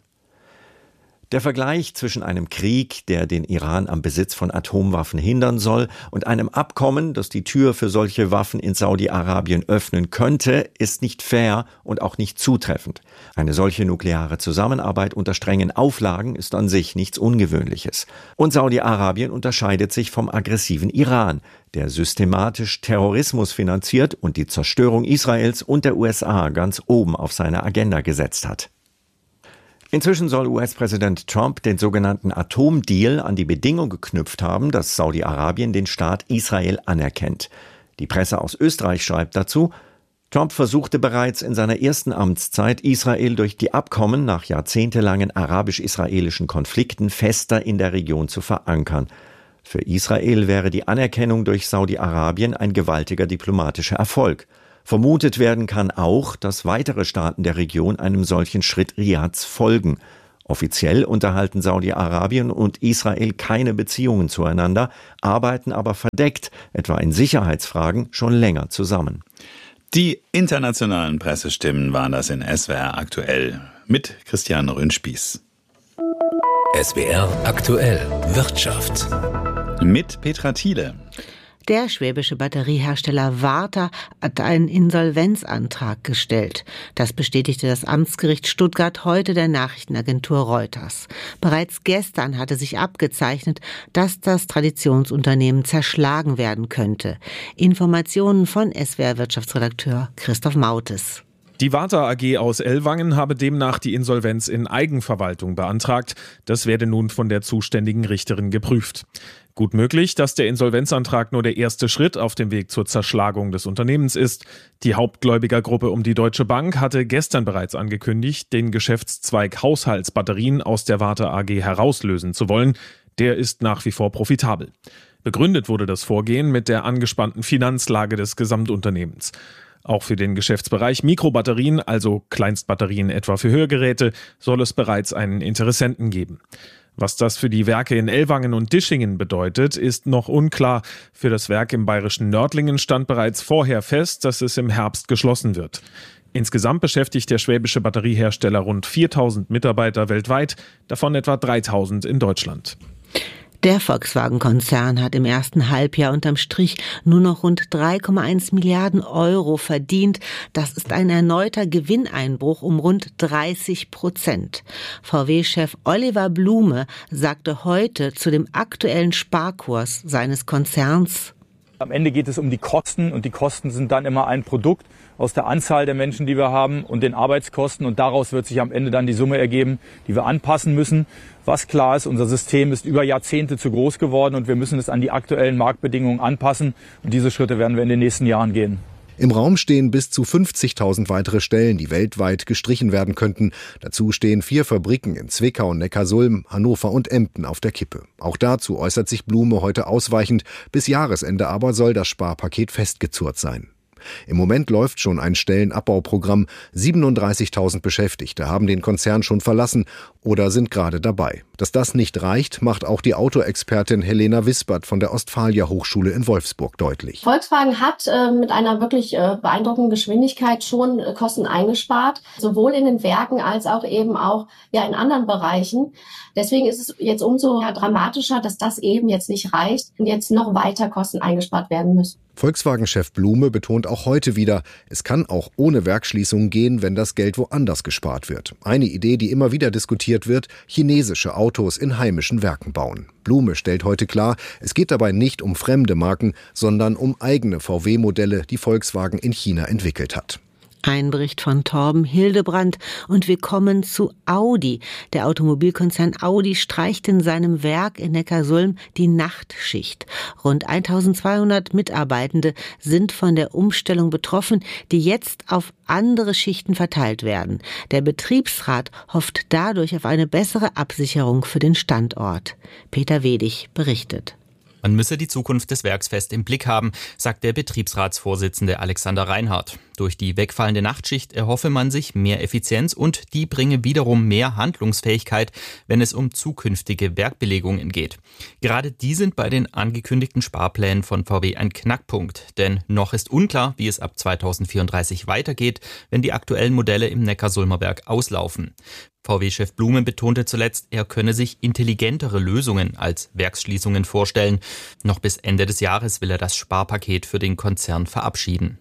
Der Vergleich zwischen einem Krieg, der den Iran am Besitz von Atomwaffen hindern soll, und einem Abkommen, das die Tür für solche Waffen in Saudi-Arabien öffnen könnte, ist nicht fair und auch nicht zutreffend. Eine solche nukleare Zusammenarbeit unter strengen Auflagen ist an sich nichts Ungewöhnliches. Und Saudi-Arabien unterscheidet sich vom aggressiven Iran, der systematisch Terrorismus finanziert und die Zerstörung Israels und der USA ganz oben auf seine Agenda gesetzt hat. Inzwischen soll US-Präsident Trump den sogenannten Atomdeal an die Bedingung geknüpft haben, dass Saudi-Arabien den Staat Israel anerkennt. Die Presse aus Österreich schreibt dazu, Trump versuchte bereits in seiner ersten Amtszeit, Israel durch die Abkommen nach jahrzehntelangen arabisch-israelischen Konflikten fester in der Region zu verankern. Für Israel wäre die Anerkennung durch Saudi-Arabien ein gewaltiger diplomatischer Erfolg. Vermutet werden kann auch, dass weitere Staaten der Region einem solchen Schritt Riads folgen. Offiziell unterhalten Saudi-Arabien und Israel keine Beziehungen zueinander, arbeiten aber verdeckt, etwa in Sicherheitsfragen, schon länger zusammen. Die internationalen Pressestimmen waren das in SWR aktuell mit Christian Röhnspieß. SWR aktuell Wirtschaft. Mit Petra Thiele. Der schwäbische Batteriehersteller Varta hat einen Insolvenzantrag gestellt. Das bestätigte das Amtsgericht Stuttgart heute der Nachrichtenagentur Reuters. Bereits gestern hatte sich abgezeichnet, dass das Traditionsunternehmen zerschlagen werden könnte. Informationen von SWR-Wirtschaftsredakteur Christoph Mautes. Die Varta AG aus Ellwangen habe demnach die Insolvenz in Eigenverwaltung beantragt. Das werde nun von der zuständigen Richterin geprüft. Gut möglich, dass der Insolvenzantrag nur der erste Schritt auf dem Weg zur Zerschlagung des Unternehmens ist. Die Hauptgläubigergruppe um die Deutsche Bank hatte gestern bereits angekündigt, den Geschäftszweig Haushaltsbatterien aus der Varta AG herauslösen zu wollen. Der ist nach wie vor profitabel. Begründet wurde das Vorgehen mit der angespannten Finanzlage des Gesamtunternehmens. Auch für den Geschäftsbereich Mikrobatterien, also Kleinstbatterien etwa für Hörgeräte, soll es bereits einen Interessenten geben. Was das für die Werke in Ellwangen und Dischingen bedeutet, ist noch unklar. Für das Werk im bayerischen Nördlingen stand bereits vorher fest, dass es im Herbst geschlossen wird. Insgesamt beschäftigt der schwäbische Batteriehersteller rund 4.000 Mitarbeiter weltweit, davon etwa 3.000 in Deutschland. Der Volkswagen-Konzern hat im ersten Halbjahr unterm Strich nur noch rund 3,1 Milliarden Euro verdient. Das ist ein erneuter Gewinneinbruch um rund 30%. VW-Chef Oliver Blume sagte heute zu dem aktuellen Sparkurs seines Konzerns: Am Ende geht es um die Kosten und die Kosten sind dann immer ein Produkt aus der Anzahl der Menschen, die wir haben und den Arbeitskosten und daraus wird sich am Ende dann die Summe ergeben, die wir anpassen müssen. Was klar ist, unser System ist über Jahrzehnte zu groß geworden und wir müssen es an die aktuellen Marktbedingungen anpassen und diese Schritte werden wir in den nächsten Jahren gehen. Im Raum stehen bis zu 50.000 weitere Stellen, die weltweit gestrichen werden könnten. Dazu stehen 4 Fabriken in Zwickau, Neckarsulm, Hannover und Emden auf der Kippe. Auch dazu äußert sich Blume heute ausweichend. Bis Jahresende aber soll das Sparpaket festgezurrt sein. Im Moment läuft schon ein Stellenabbauprogramm. 37.000 Beschäftigte haben den Konzern schon verlassen oder sind gerade dabei. Dass das nicht reicht, macht auch die Autoexpertin Helena Wispert von der Ostfalia Hochschule in Wolfsburg deutlich. Volkswagen hat mit einer wirklich beeindruckenden Geschwindigkeit schon Kosten eingespart, sowohl in den Werken als auch eben auch in anderen Bereichen. Deswegen ist es jetzt umso dramatischer, dass das eben jetzt nicht reicht und jetzt noch weiter Kosten eingespart werden müssen. Volkswagen-Chef Blume betont auch heute wieder, es kann auch ohne Werksschließungen gehen, wenn das Geld woanders gespart wird. Eine Idee, die immer wieder diskutiert wird, chinesische Autos in heimischen Werken bauen. Blume stellt heute klar, es geht dabei nicht um fremde Marken, sondern um eigene VW-Modelle, die Volkswagen in China entwickelt hat. Ein Bericht von Torben Hildebrand und wir kommen zu Audi. Der Automobilkonzern Audi streicht in seinem Werk in Neckarsulm die Nachtschicht. Rund 1.200 Mitarbeitende sind von der Umstellung betroffen, die jetzt auf andere Schichten verteilt werden. Der Betriebsrat hofft dadurch auf eine bessere Absicherung für den Standort. Peter Wedig berichtet. Man müsse die Zukunft des Werks fest im Blick haben, sagt der Betriebsratsvorsitzende Alexander Reinhardt. Durch die wegfallende Nachtschicht erhoffe man sich mehr Effizienz und die bringe wiederum mehr Handlungsfähigkeit, wenn es um zukünftige Werkbelegungen geht. Gerade die sind bei den angekündigten Sparplänen von VW ein Knackpunkt, denn noch ist unklar, wie es ab 2034 weitergeht, wenn die aktuellen Modelle im Neckarsulmer Werk auslaufen. VW-Chef Blume betonte zuletzt, er könne sich intelligentere Lösungen als Werksschließungen vorstellen. Noch bis Ende des Jahres will er das Sparpaket für den Konzern verabschieden.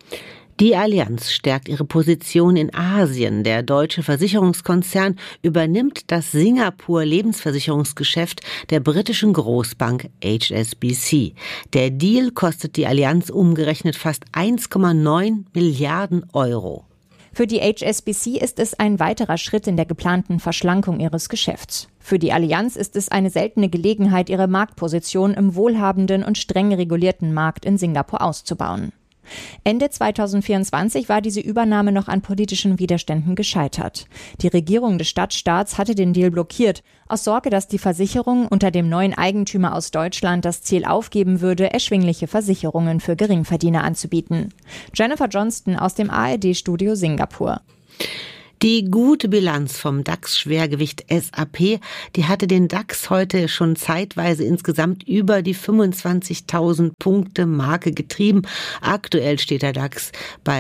Die Allianz stärkt ihre Position in Asien. Der deutsche Versicherungskonzern übernimmt das Singapur-Lebensversicherungsgeschäft der britischen Großbank HSBC. Der Deal kostet die Allianz umgerechnet fast 1,9 Milliarden Euro. Für die HSBC ist es ein weiterer Schritt in der geplanten Verschlankung ihres Geschäfts. Für die Allianz ist es eine seltene Gelegenheit, ihre Marktposition im wohlhabenden und streng regulierten Markt in Singapur auszubauen. Ende 2024 war diese Übernahme noch an politischen Widerständen gescheitert. Die Regierung des Stadtstaats hatte den Deal blockiert, aus Sorge, dass die Versicherung unter dem neuen Eigentümer aus Deutschland das Ziel aufgeben würde, erschwingliche Versicherungen für Geringverdiener anzubieten. Jennifer Johnston aus dem ARD-Studio Singapur. Die gute Bilanz vom DAX-Schwergewicht SAP, die hatte den DAX heute schon zeitweise insgesamt über die 25.000 Punkte Marke getrieben. Aktuell steht der DAX bei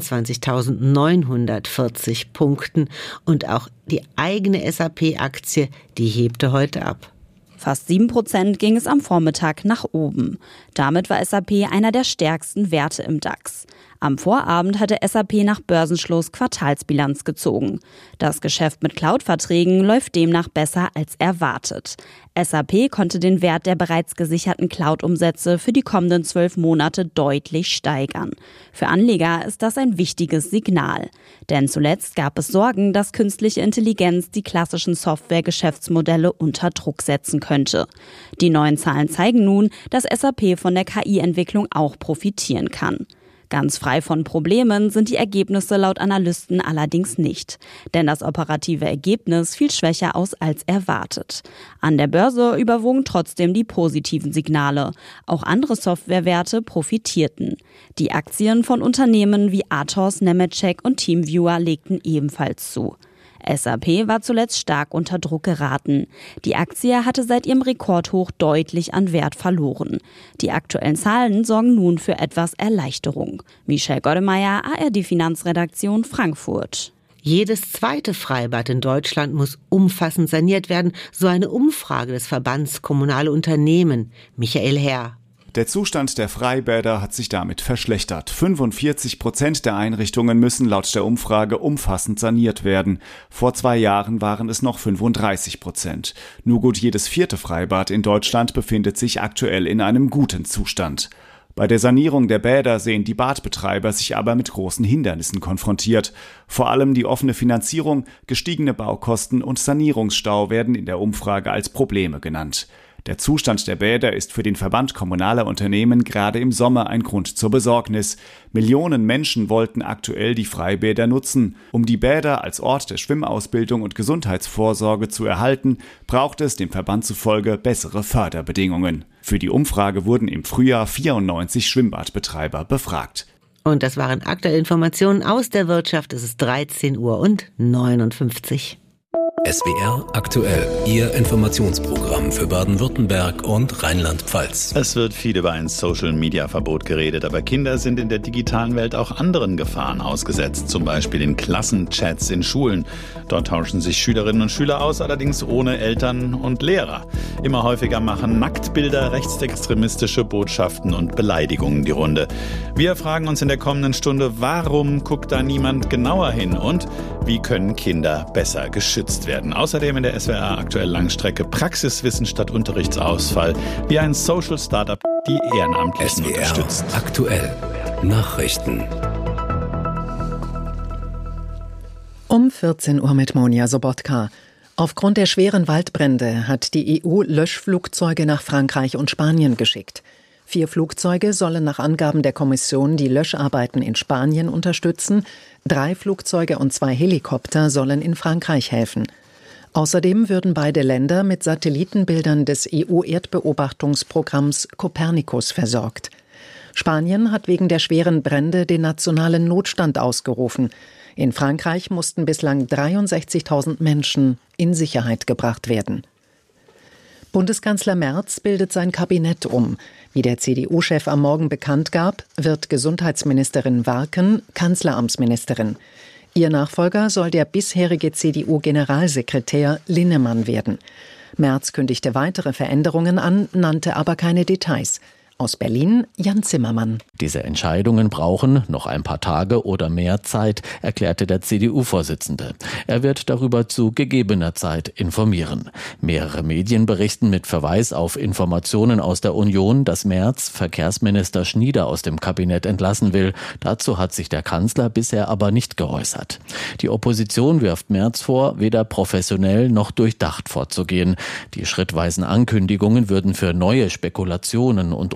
24.940 Punkten und auch die eigene SAP-Aktie, die hebte heute ab. Fast 7% ging es am Vormittag nach oben. Damit war SAP einer der stärksten Werte im DAX. Am Vorabend hatte SAP nach Börsenschluss Quartalsbilanz gezogen. Das Geschäft mit Cloud-Verträgen läuft demnach besser als erwartet. SAP konnte den Wert der bereits gesicherten Cloud-Umsätze für die kommenden 12 Monate deutlich steigern. Für Anleger ist das ein wichtiges Signal. Denn zuletzt gab es Sorgen, dass künstliche Intelligenz die klassischen Software-Geschäftsmodelle unter Druck setzen könnte. Die neuen Zahlen zeigen nun, dass SAP von der KI-Entwicklung auch profitieren kann. Ganz frei von Problemen sind die Ergebnisse laut Analysten allerdings nicht. Denn das operative Ergebnis fiel schwächer aus als erwartet. An der Börse überwogen trotzdem die positiven Signale. Auch andere Softwarewerte profitierten. Die Aktien von Unternehmen wie Athos, Nemetschek und TeamViewer legten ebenfalls zu. SAP war zuletzt stark unter Druck geraten. Die Aktie hatte seit ihrem Rekordhoch deutlich an Wert verloren. Die aktuellen Zahlen sorgen nun für etwas Erleichterung. Michelle Goddemeyer, ARD-Finanzredaktion Frankfurt. Jedes zweite Freibad in Deutschland muss umfassend saniert werden, so eine Umfrage des Verbands Kommunale Unternehmen. Michael Herr. Der Zustand der Freibäder hat sich damit verschlechtert. 45% der Einrichtungen müssen laut der Umfrage umfassend saniert werden. Vor 2 Jahren waren es noch 35%. Nur gut jedes 4. Freibad in Deutschland befindet sich aktuell in einem guten Zustand. Bei der Sanierung der Bäder sehen die Badbetreiber sich aber mit großen Hindernissen konfrontiert. Vor allem die offene Finanzierung, gestiegene Baukosten und Sanierungsstau werden in der Umfrage als Probleme genannt. Der Zustand der Bäder ist für den Verband kommunaler Unternehmen gerade im Sommer ein Grund zur Besorgnis. Millionen Menschen wollten aktuell die Freibäder nutzen. Um die Bäder als Ort der Schwimmausbildung und Gesundheitsvorsorge zu erhalten, braucht es dem Verband zufolge bessere Förderbedingungen. Für die Umfrage wurden im Frühjahr 94 Schwimmbadbetreiber befragt. Und das waren aktuelle Informationen aus der Wirtschaft. Es ist 13:59 Uhr. SWR aktuell, Ihr Informationsprogramm für Baden-Württemberg und Rheinland-Pfalz. Es wird viel über ein Social-Media-Verbot geredet, aber Kinder sind in der digitalen Welt auch anderen Gefahren ausgesetzt, zum Beispiel in Klassenchats in Schulen. Dort tauschen sich Schülerinnen und Schüler aus, allerdings ohne Eltern und Lehrer. Immer häufiger machen Nacktbilder, rechtsextremistische Botschaften und Beleidigungen die Runde. Wir fragen uns in der kommenden Stunde, warum guckt da niemand genauer hin und wie können Kinder besser geschützt werden? Außerdem in der SWR aktuell Langstrecke Praxiswissen statt Unterrichtsausfall, wie ein Social Startup die Ehrenamtlichen unterstützt. Aktuell Nachrichten. Um 14 Uhr mit Monja Sobotka. Aufgrund der schweren Waldbrände hat die EU Löschflugzeuge nach Frankreich und Spanien geschickt. 4 Flugzeuge sollen nach Angaben der Kommission die Löscharbeiten in Spanien unterstützen. 3 Flugzeuge und 2 Helikopter sollen in Frankreich helfen. Außerdem würden beide Länder mit Satellitenbildern des EU-Erdbeobachtungsprogramms Copernicus versorgt. Spanien hat wegen der schweren Brände den nationalen Notstand ausgerufen. In Frankreich mussten bislang 63.000 Menschen in Sicherheit gebracht werden. Bundeskanzler Merz bildet sein Kabinett um. Wie der CDU-Chef am Morgen bekannt gab, wird Gesundheitsministerin Warken Kanzleramtsministerin. Ihr Nachfolger soll der bisherige CDU-Generalsekretär Linnemann werden. Merz kündigte weitere Veränderungen an, nannte aber keine Details. Aus Berlin, Jan Zimmermann. Diese Entscheidungen brauchen noch ein paar Tage oder mehr Zeit, erklärte der CDU-Vorsitzende. Er wird darüber zu gegebener Zeit informieren. Mehrere Medien berichten mit Verweis auf Informationen aus der Union, dass Merz Verkehrsminister Schnieder aus dem Kabinett entlassen will. Dazu hat sich der Kanzler bisher aber nicht geäußert. Die Opposition wirft Merz vor, weder professionell noch durchdacht vorzugehen. Die schrittweisen Ankündigungen würden für neue Spekulationen und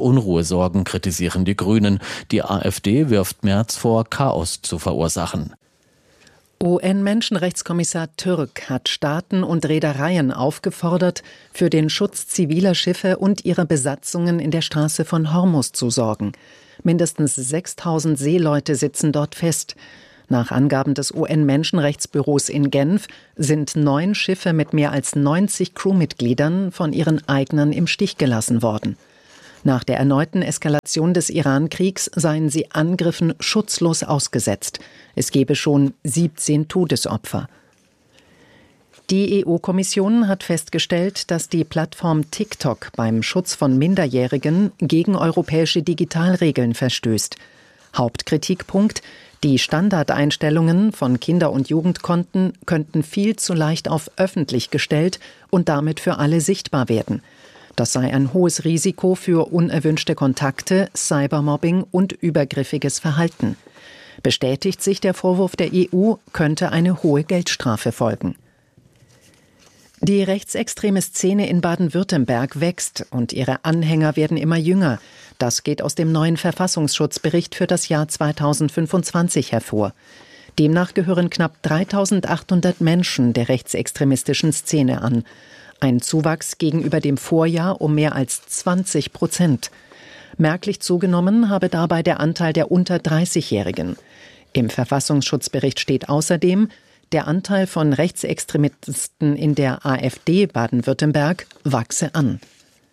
Unruhe sorgen, kritisieren die Grünen. Die AfD wirft Merz vor, Chaos zu verursachen. UN-Menschenrechtskommissar Türk hat Staaten und Reedereien aufgefordert, für den Schutz ziviler Schiffe und ihrer Besatzungen in der Straße von Hormuz zu sorgen. Mindestens 6.000 Seeleute sitzen dort fest. Nach Angaben des UN-Menschenrechtsbüros in Genf sind 9 Schiffe mit mehr als 90 Crewmitgliedern von ihren Eignern im Stich gelassen worden. Nach der erneuten Eskalation des Iran-Kriegs seien sie Angriffen schutzlos ausgesetzt. Es gebe schon 17 Todesopfer. Die EU-Kommission hat festgestellt, dass die Plattform TikTok beim Schutz von Minderjährigen gegen europäische Digitalregeln verstößt. Hauptkritikpunkt: Die Standardeinstellungen von Kinder- und Jugendkonten könnten viel zu leicht auf öffentlich gestellt und damit für alle sichtbar werden. Das sei ein hohes Risiko für unerwünschte Kontakte, Cybermobbing und übergriffiges Verhalten. Bestätigt sich der Vorwurf der EU, könnte eine hohe Geldstrafe folgen. Die rechtsextreme Szene in Baden-Württemberg wächst und ihre Anhänger werden immer jünger. Das geht aus dem neuen Verfassungsschutzbericht für das Jahr 2025 hervor. Demnach gehören knapp 3.800 Menschen der rechtsextremistischen Szene an. Ein Zuwachs gegenüber dem Vorjahr um mehr als 20%. Merklich zugenommen habe dabei der Anteil der unter 30-Jährigen. Im Verfassungsschutzbericht steht außerdem, der Anteil von Rechtsextremisten in der AfD Baden-Württemberg wachse an.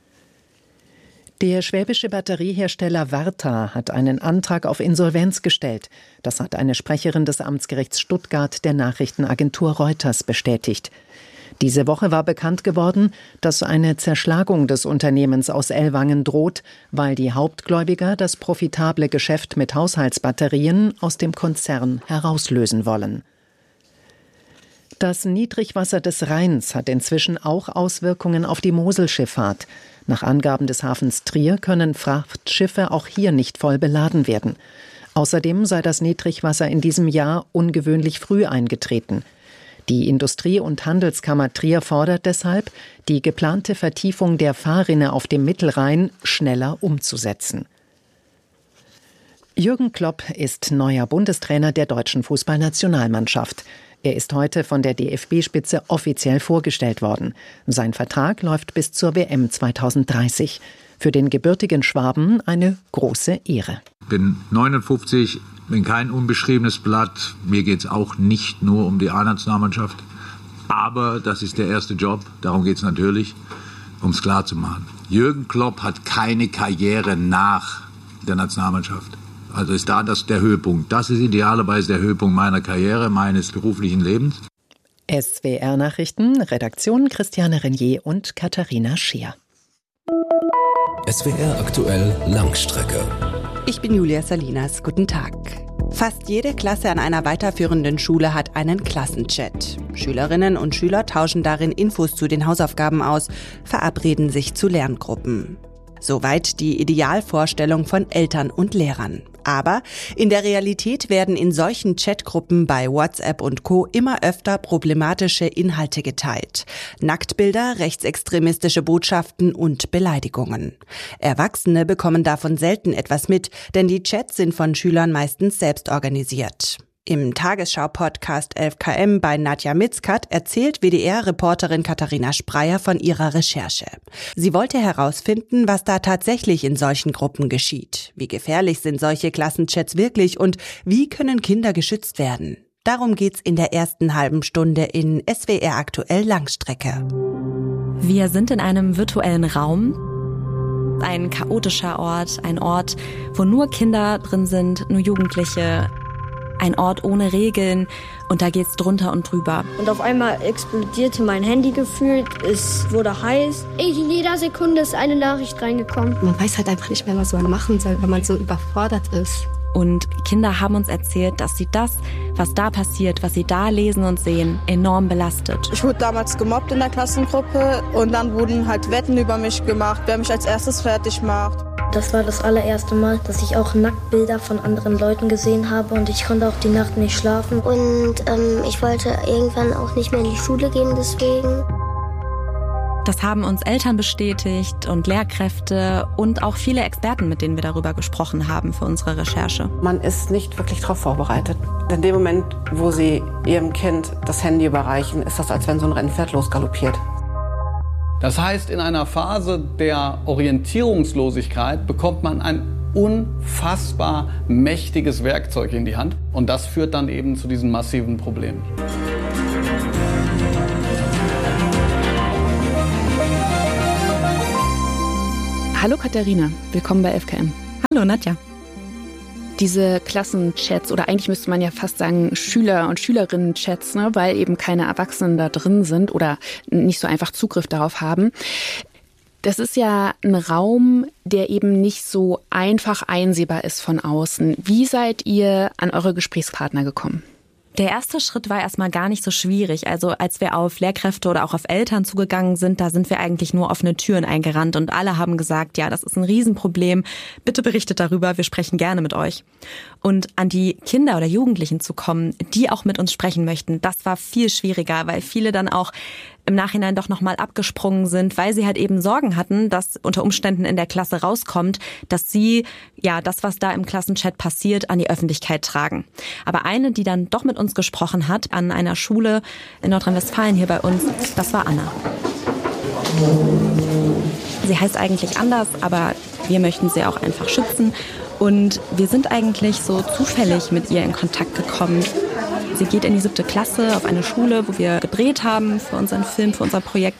Der schwäbische Batteriehersteller Varta hat einen Antrag auf Insolvenz gestellt. Das hat eine Sprecherin des Amtsgerichts Stuttgart der Nachrichtenagentur Reuters bestätigt. Diese Woche war bekannt geworden, dass eine Zerschlagung des Unternehmens aus Ellwangen droht, weil die Hauptgläubiger das profitable Geschäft mit Haushaltsbatterien aus dem Konzern herauslösen wollen. Das Niedrigwasser des Rheins hat inzwischen auch Auswirkungen auf die Moselschifffahrt. Nach Angaben des Hafens Trier können Frachtschiffe auch hier nicht voll beladen werden. Außerdem sei das Niedrigwasser in diesem Jahr ungewöhnlich früh eingetreten. Die Industrie- und Handelskammer Trier fordert deshalb, die geplante Vertiefung der Fahrrinne auf dem Mittelrhein schneller umzusetzen. Jürgen Klopp ist neuer Bundestrainer der deutschen Fußballnationalmannschaft. Er ist heute von der DFB-Spitze offiziell vorgestellt worden. Sein Vertrag läuft bis zur WM 2030. Für den gebürtigen Schwaben eine große Ehre. Ich bin 59, bin kein unbeschriebenes Blatt. Mir geht es auch nicht nur um die A-Nationalmannschaft. Aber das ist der erste Job. Darum geht es natürlich, um es klar zu machen. Jürgen Klopp hat keine Karriere nach der Nationalmannschaft. Also ist da der Höhepunkt. Das ist idealerweise der Höhepunkt meiner Karriere, meines beruflichen Lebens. SWR-Nachrichten, Redaktion Christiane Renier und Katharina Scheer. SWR aktuell Langstrecke. Ich bin Julia Salinas. Guten Tag. Fast jede Klasse an einer weiterführenden Schule hat einen Klassenchat. Schülerinnen und Schüler tauschen darin Infos zu den Hausaufgaben aus, verabreden sich zu Lerngruppen. Soweit die Idealvorstellung von Eltern und Lehrern. Aber in der Realität werden in solchen Chatgruppen bei WhatsApp und Co. immer öfter problematische Inhalte geteilt. Nacktbilder, rechtsextremistische Botschaften und Beleidigungen. Erwachsene bekommen davon selten etwas mit, denn die Chats sind von Schülern meistens selbst organisiert. Im Tagesschau-Podcast 11KM bei Nadja Mitzkat erzählt WDR-Reporterin Katharina Spreyer von ihrer Recherche. Sie wollte herausfinden, was da tatsächlich in solchen Gruppen geschieht. Wie gefährlich sind solche Klassenchats wirklich und wie können Kinder geschützt werden? Darum geht's in der ersten halben Stunde in SWR aktuell Langstrecke. Wir sind in einem virtuellen Raum. Ein chaotischer Ort, ein Ort, wo nur Kinder drin sind, nur Jugendliche. Ein Ort ohne Regeln und da geht's drunter und drüber. Und auf einmal explodierte mein Handy gefühlt, es wurde heiß. In jeder Sekunde ist eine Nachricht reingekommen. Man weiß halt einfach nicht mehr, was man machen soll, wenn man so überfordert ist. Und Kinder haben uns erzählt, dass sie das, was da passiert, was sie da lesen und sehen, enorm belastet. Ich wurde damals gemobbt in der Klassengruppe und dann wurden halt Wetten über mich gemacht, wer mich als erstes fertig macht. Das war das allererste Mal, dass ich auch Nacktbilder von anderen Leuten gesehen habe und ich konnte auch die Nacht nicht schlafen. Und ich wollte irgendwann auch nicht mehr in die Schule gehen deswegen. Das haben uns Eltern bestätigt und Lehrkräfte und auch viele Experten, mit denen wir darüber gesprochen haben für unsere Recherche. Man ist nicht wirklich darauf vorbereitet. In dem Moment, wo Sie Ihrem Kind das Handy überreichen, ist das, als wenn so ein Rennpferd losgaloppiert. Das heißt, in einer Phase der Orientierungslosigkeit bekommt man ein unfassbar mächtiges Werkzeug in die Hand. Und das führt dann eben zu diesen massiven Problemen. Hallo Katharina, willkommen bei FKM. Hallo Nadja. Diese Klassenchats, oder eigentlich müsste man ja fast sagen Schüler- und Schülerinnen-Chats, ne, weil eben keine Erwachsenen da drin sind oder nicht so einfach Zugriff darauf haben. Das ist ja ein Raum, der eben nicht so einfach einsehbar ist von außen. Wie seid ihr an eure Gesprächspartner gekommen? Der erste Schritt war erstmal gar nicht so schwierig. Also als wir auf Lehrkräfte oder auch auf Eltern zugegangen sind, da sind wir eigentlich nur offene Türen eingerannt und alle haben gesagt, ja, das ist ein Riesenproblem. Bitte berichtet darüber, wir sprechen gerne mit euch. Und an die Kinder oder Jugendlichen zu kommen, die auch mit uns sprechen möchten, das war viel schwieriger, weil viele dann auch im Nachhinein doch nochmal abgesprungen sind, weil sie halt eben Sorgen hatten, dass unter Umständen in der Klasse rauskommt, dass sie ja das, was da im Klassenchat passiert, an die Öffentlichkeit tragen. Aber eine, die dann doch mit uns gesprochen hat, an einer Schule in Nordrhein-Westfalen hier bei uns, das war Anna. Sie heißt eigentlich anders, aber wir möchten sie auch einfach schützen. Und wir sind eigentlich so zufällig mit ihr in Kontakt gekommen. Sie geht in die 7. Klasse auf eine Schule, wo wir gedreht haben für unseren Film, für unser Projekt.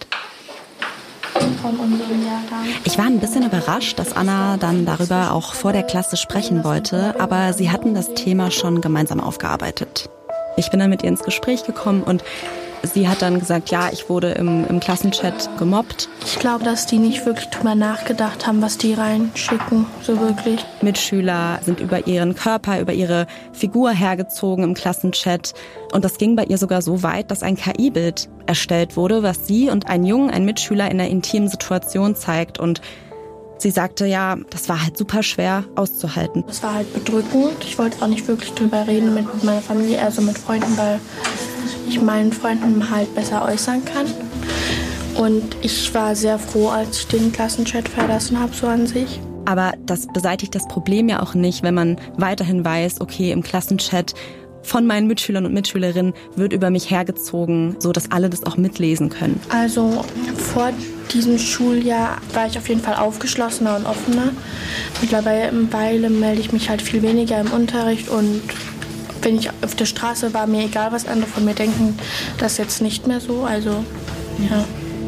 Ich war ein bisschen überrascht, dass Anna dann darüber auch vor der Klasse sprechen wollte, aber sie hatten das Thema schon gemeinsam aufgearbeitet. Ich bin dann mit ihr ins Gespräch gekommen und sie hat dann gesagt, ja, ich wurde im Klassenchat gemobbt. Ich glaube, dass die nicht wirklich drüber nachgedacht haben, was die reinschicken, so wirklich. Mitschüler sind über ihren Körper, über ihre Figur hergezogen im Klassenchat. Und das ging bei ihr sogar so weit, dass ein KI-Bild erstellt wurde, was sie und ein Mitschüler in einer intimen Situation zeigt. Und sie sagte, ja, das war halt super schwer auszuhalten. Es war halt bedrückend. Ich wollte auch nicht wirklich drüber reden mit meiner Familie, also mit Freunden, weil ich meinen Freunden halt besser äußern kann. Und ich war sehr froh, als ich den Klassenchat verlassen habe, so an sich. Aber das beseitigt das Problem ja auch nicht, wenn man weiterhin weiß, okay, im Klassenchat von meinen Mitschülern und Mitschülerinnen wird über mich hergezogen, so dass alle das auch mitlesen können. Also vor diesem Schuljahr war ich auf jeden Fall aufgeschlossener und offener. Mittlerweile melde ich mich halt viel weniger im Unterricht und wenn ich auf der Straße war, mir egal, was andere von mir denken, das ist jetzt nicht mehr so, also ja.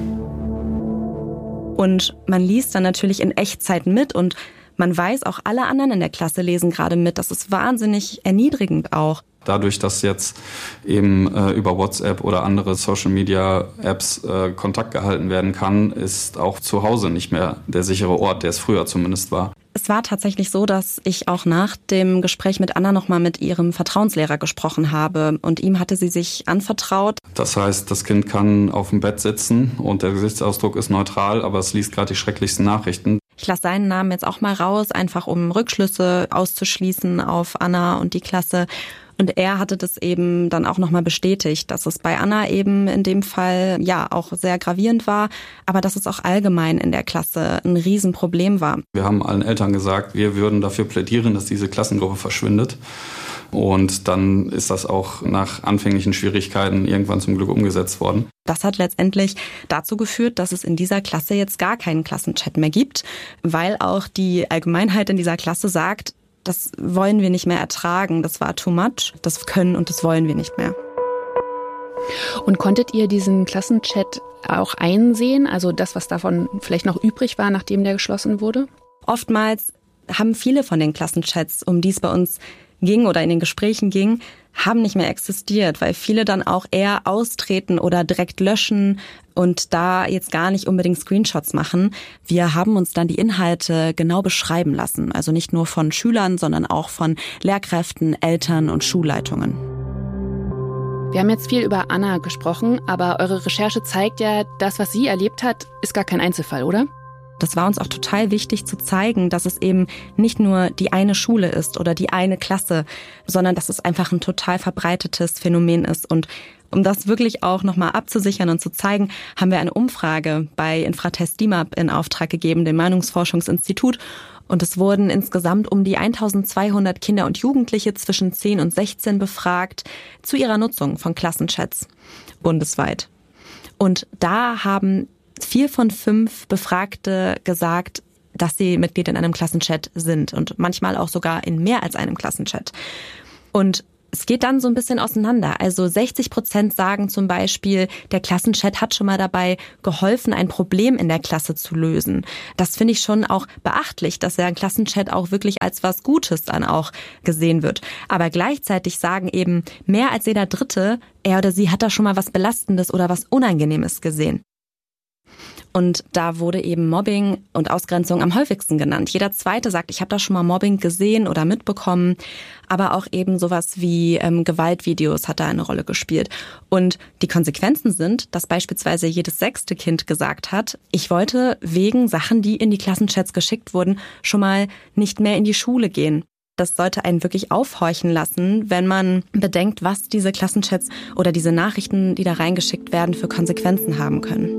Und man liest dann natürlich in Echtzeit mit und man weiß, auch alle anderen in der Klasse lesen gerade mit. Das ist wahnsinnig erniedrigend auch. Dadurch, dass jetzt eben über WhatsApp oder andere Social-Media-Apps Kontakt gehalten werden kann, ist auch zu Hause nicht mehr der sichere Ort, der es früher zumindest war. Es war tatsächlich so, dass ich auch nach dem Gespräch mit Anna nochmal mit ihrem Vertrauenslehrer gesprochen habe und ihm hatte sie sich anvertraut. Das heißt, das Kind kann auf dem Bett sitzen und der Gesichtsausdruck ist neutral, aber es liest gerade die schrecklichsten Nachrichten. Ich lasse seinen Namen jetzt auch mal raus, einfach um Rückschlüsse auszuschließen auf Anna und die Klasse. Und er hatte das eben dann auch nochmal bestätigt, dass es bei Anna eben in dem Fall ja auch sehr gravierend war, aber dass es auch allgemein in der Klasse ein Riesenproblem war. Wir haben allen Eltern gesagt, wir würden dafür plädieren, dass diese Klassengruppe verschwindet. Und dann ist das auch nach anfänglichen Schwierigkeiten irgendwann zum Glück umgesetzt worden. Das hat letztendlich dazu geführt, dass es in dieser Klasse jetzt gar keinen Klassenchat mehr gibt, weil auch die Allgemeinheit in dieser Klasse sagt, das wollen wir nicht mehr ertragen, das war too much, das können und das wollen wir nicht mehr. Und konntet ihr diesen Klassenchat auch einsehen, also das, was davon vielleicht noch übrig war, nachdem der geschlossen wurde? Oftmals haben viele von den Klassenchats, um die es bei uns ging oder in den Gesprächen ging, haben nicht mehr existiert, weil viele dann auch eher austreten oder direkt löschen und da jetzt gar nicht unbedingt Screenshots machen. Wir haben uns dann die Inhalte genau beschreiben lassen, also nicht nur von Schülern, sondern auch von Lehrkräften, Eltern und Schulleitungen. Wir haben jetzt viel über Anna gesprochen, aber eure Recherche zeigt ja, das, was sie erlebt hat, ist gar kein Einzelfall, oder? Das war uns auch total wichtig zu zeigen, dass es eben nicht nur die eine Schule ist oder die eine Klasse, sondern dass es einfach ein total verbreitetes Phänomen ist. Und Um das wirklich auch nochmal abzusichern und zu zeigen, haben wir eine Umfrage bei Infratest DIMAP in Auftrag gegeben, dem Meinungsforschungsinstitut. Und es wurden insgesamt um die 1200 Kinder und Jugendliche zwischen 10 und 16 befragt zu ihrer Nutzung von Klassenchats bundesweit. Und da haben 4 von 5 Befragte gesagt, dass sie Mitglied in einem Klassenchat sind und manchmal auch sogar in mehr als einem Klassenchat. Und es geht dann so ein bisschen auseinander. Also 60% sagen zum Beispiel, der Klassenchat hat schon mal dabei geholfen, ein Problem in der Klasse zu lösen. Das finde ich schon auch beachtlich, dass der Klassenchat auch wirklich als was Gutes dann auch gesehen wird. Aber gleichzeitig sagen eben mehr als jeder Dritte, er oder sie hat da schon mal was Belastendes oder was Unangenehmes gesehen. Und da wurde eben Mobbing und Ausgrenzung am häufigsten genannt. Jeder Zweite sagt, ich habe da schon mal Mobbing gesehen oder mitbekommen. Aber auch eben sowas wie Gewaltvideos hat da eine Rolle gespielt. Und die Konsequenzen sind, dass beispielsweise jedes 6. Kind gesagt hat, ich wollte wegen Sachen, die in die Klassenchats geschickt wurden, schon mal nicht mehr in die Schule gehen. Das sollte einen wirklich aufhorchen lassen, wenn man bedenkt, was diese Klassenchats oder diese Nachrichten, die da reingeschickt werden, für Konsequenzen haben können.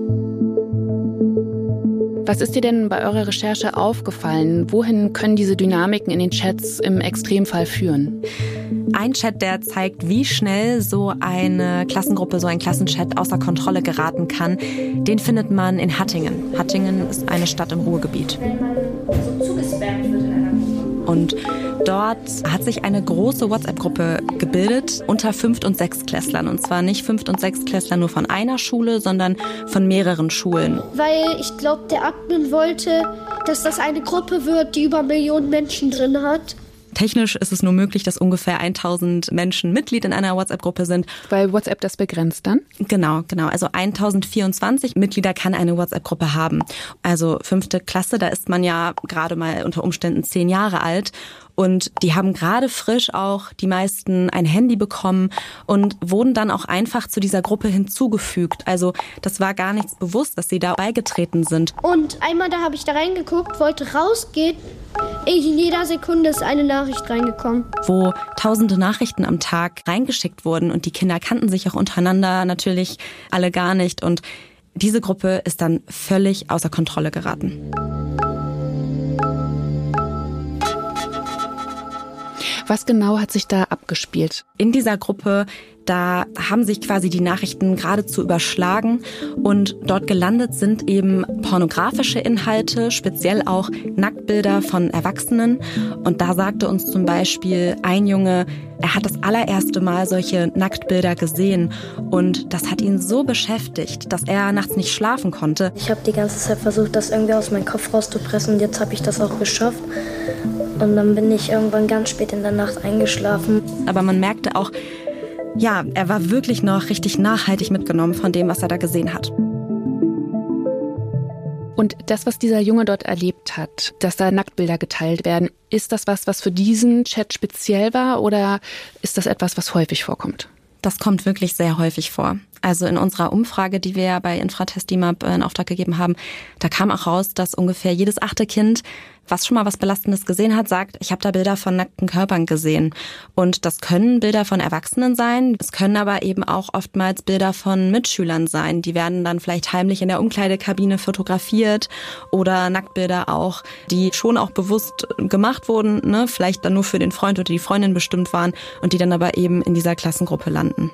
Was ist dir denn bei eurer Recherche aufgefallen? Wohin können diese Dynamiken in den Chats im Extremfall führen? Ein Chat, der zeigt, wie schnell so eine Klassengruppe, so ein Klassenchat außer Kontrolle geraten kann, den findet man in Hattingen. Hattingen ist eine Stadt im Ruhrgebiet. Wenn man so zugespammt wird in einer Gruppe. Und dort hat sich eine große WhatsApp-Gruppe gebildet unter 5- und 6-Klässlern. Und zwar nicht 5- und 6-Klässler nur von einer Schule, sondern von mehreren Schulen. Weil ich glaube, der Admin wollte, dass das eine Gruppe wird, die über Millionen Menschen drin hat. Technisch ist es nur möglich, dass ungefähr 1000 Menschen Mitglied in einer WhatsApp-Gruppe sind. Weil WhatsApp das begrenzt dann? Genau. Also 1024 Mitglieder kann eine WhatsApp-Gruppe haben. Also 5. Klasse, da ist man ja gerade mal unter Umständen 10 Jahre alt. Und die haben gerade frisch auch die meisten ein Handy bekommen und wurden dann auch einfach zu dieser Gruppe hinzugefügt. Also das war gar nichts bewusst, dass sie da beigetreten sind. Und einmal da habe ich da reingeguckt, wollte rausgehen. In jeder Sekunde ist eine Nachricht reingekommen. Wo tausende Nachrichten am Tag reingeschickt wurden und die Kinder kannten sich auch untereinander natürlich alle gar nicht. Und diese Gruppe ist dann völlig außer Kontrolle geraten. Was genau hat sich da abgespielt? In dieser Gruppe, da haben sich quasi die Nachrichten geradezu überschlagen und dort gelandet sind eben pornografische Inhalte, speziell auch Nacktbilder von Erwachsenen. Und da sagte uns zum Beispiel ein Junge, er hat das allererste Mal solche Nacktbilder gesehen und das hat ihn so beschäftigt, dass er nachts nicht schlafen konnte. Ich habe die ganze Zeit versucht, das irgendwie aus meinem Kopf rauszupressen und jetzt habe ich das auch geschafft. Und dann bin ich irgendwann ganz spät in der Nacht eingeschlafen. Aber man merkte auch, ja, er war wirklich noch richtig nachhaltig mitgenommen von dem, was er da gesehen hat. Und das, was dieser Junge dort erlebt hat, dass da Nacktbilder geteilt werden, ist das was für diesen Chat speziell war oder ist das etwas, was häufig vorkommt? Das kommt wirklich sehr häufig vor. Also in unserer Umfrage, die wir bei Infratest DIMAP in Auftrag gegeben haben, da kam auch raus, dass ungefähr jedes 8. Kind, was schon mal was Belastendes gesehen hat, sagt, ich habe da Bilder von nackten Körpern gesehen. Und das können Bilder von Erwachsenen sein, es können aber eben auch oftmals Bilder von Mitschülern sein. Die werden dann vielleicht heimlich in der Umkleidekabine fotografiert oder Nacktbilder auch, die schon auch bewusst gemacht wurden, ne? Vielleicht dann nur für den Freund oder die Freundin bestimmt waren und die dann aber eben in dieser Klassengruppe landen.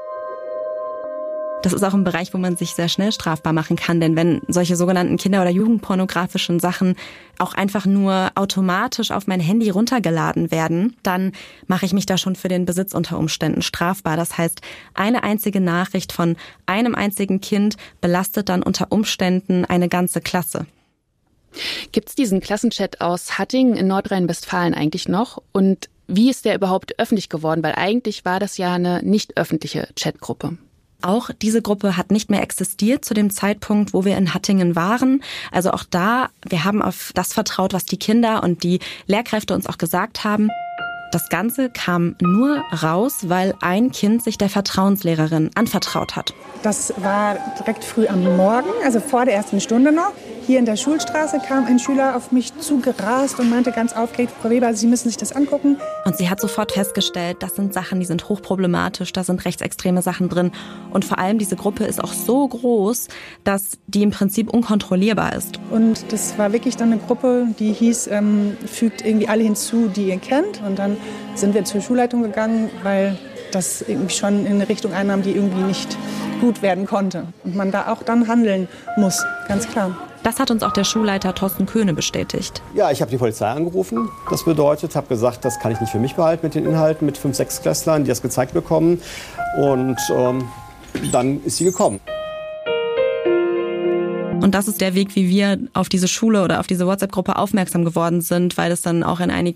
Das ist auch ein Bereich, wo man sich sehr schnell strafbar machen kann, denn wenn solche sogenannten kinder- oder jugendpornografischen Sachen auch einfach nur automatisch auf mein Handy runtergeladen werden, dann mache ich mich da schon für den Besitz unter Umständen strafbar. Das heißt, eine einzige Nachricht von einem einzigen Kind belastet dann unter Umständen eine ganze Klasse. Gibt's diesen Klassenchat aus Hattingen in Nordrhein-Westfalen eigentlich noch? Und wie ist der überhaupt öffentlich geworden? Weil eigentlich war das ja eine nicht öffentliche Chatgruppe. Auch diese Gruppe hat nicht mehr existiert zu dem Zeitpunkt, wo wir in Hattingen waren. Also auch da, wir haben auf das vertraut, was die Kinder und die Lehrkräfte uns auch gesagt haben. Das Ganze kam nur raus, weil ein Kind sich der Vertrauenslehrerin anvertraut hat. Das war direkt früh am Morgen, also vor der ersten Stunde noch. Hier in der Schulstraße kam ein Schüler auf mich zugerast und meinte ganz aufgeregt, Frau Weber, Sie müssen sich das angucken. Und sie hat sofort festgestellt, das sind Sachen, die sind hochproblematisch, da sind rechtsextreme Sachen drin. Und vor allem diese Gruppe ist auch so groß, dass die im Prinzip unkontrollierbar ist. Und das war wirklich dann eine Gruppe, die hieß, fügt irgendwie alle hinzu, die ihr kennt. Und dann sind wir zur Schulleitung gegangen, weil das irgendwie schon in eine Richtung einnahm, die irgendwie nicht gut werden konnte. Und man da auch dann handeln muss, ganz klar. Das hat uns auch der Schulleiter Thorsten Köhne bestätigt. Ja, ich habe die Polizei angerufen. Das bedeutet, habe gesagt, das kann ich nicht für mich behalten mit den Inhalten, mit 5-, 6-Klässlern, die das gezeigt bekommen. Und dann ist sie gekommen. Und das ist der Weg, wie wir auf diese Schule oder auf diese WhatsApp-Gruppe aufmerksam geworden sind, weil es dann auch in einigen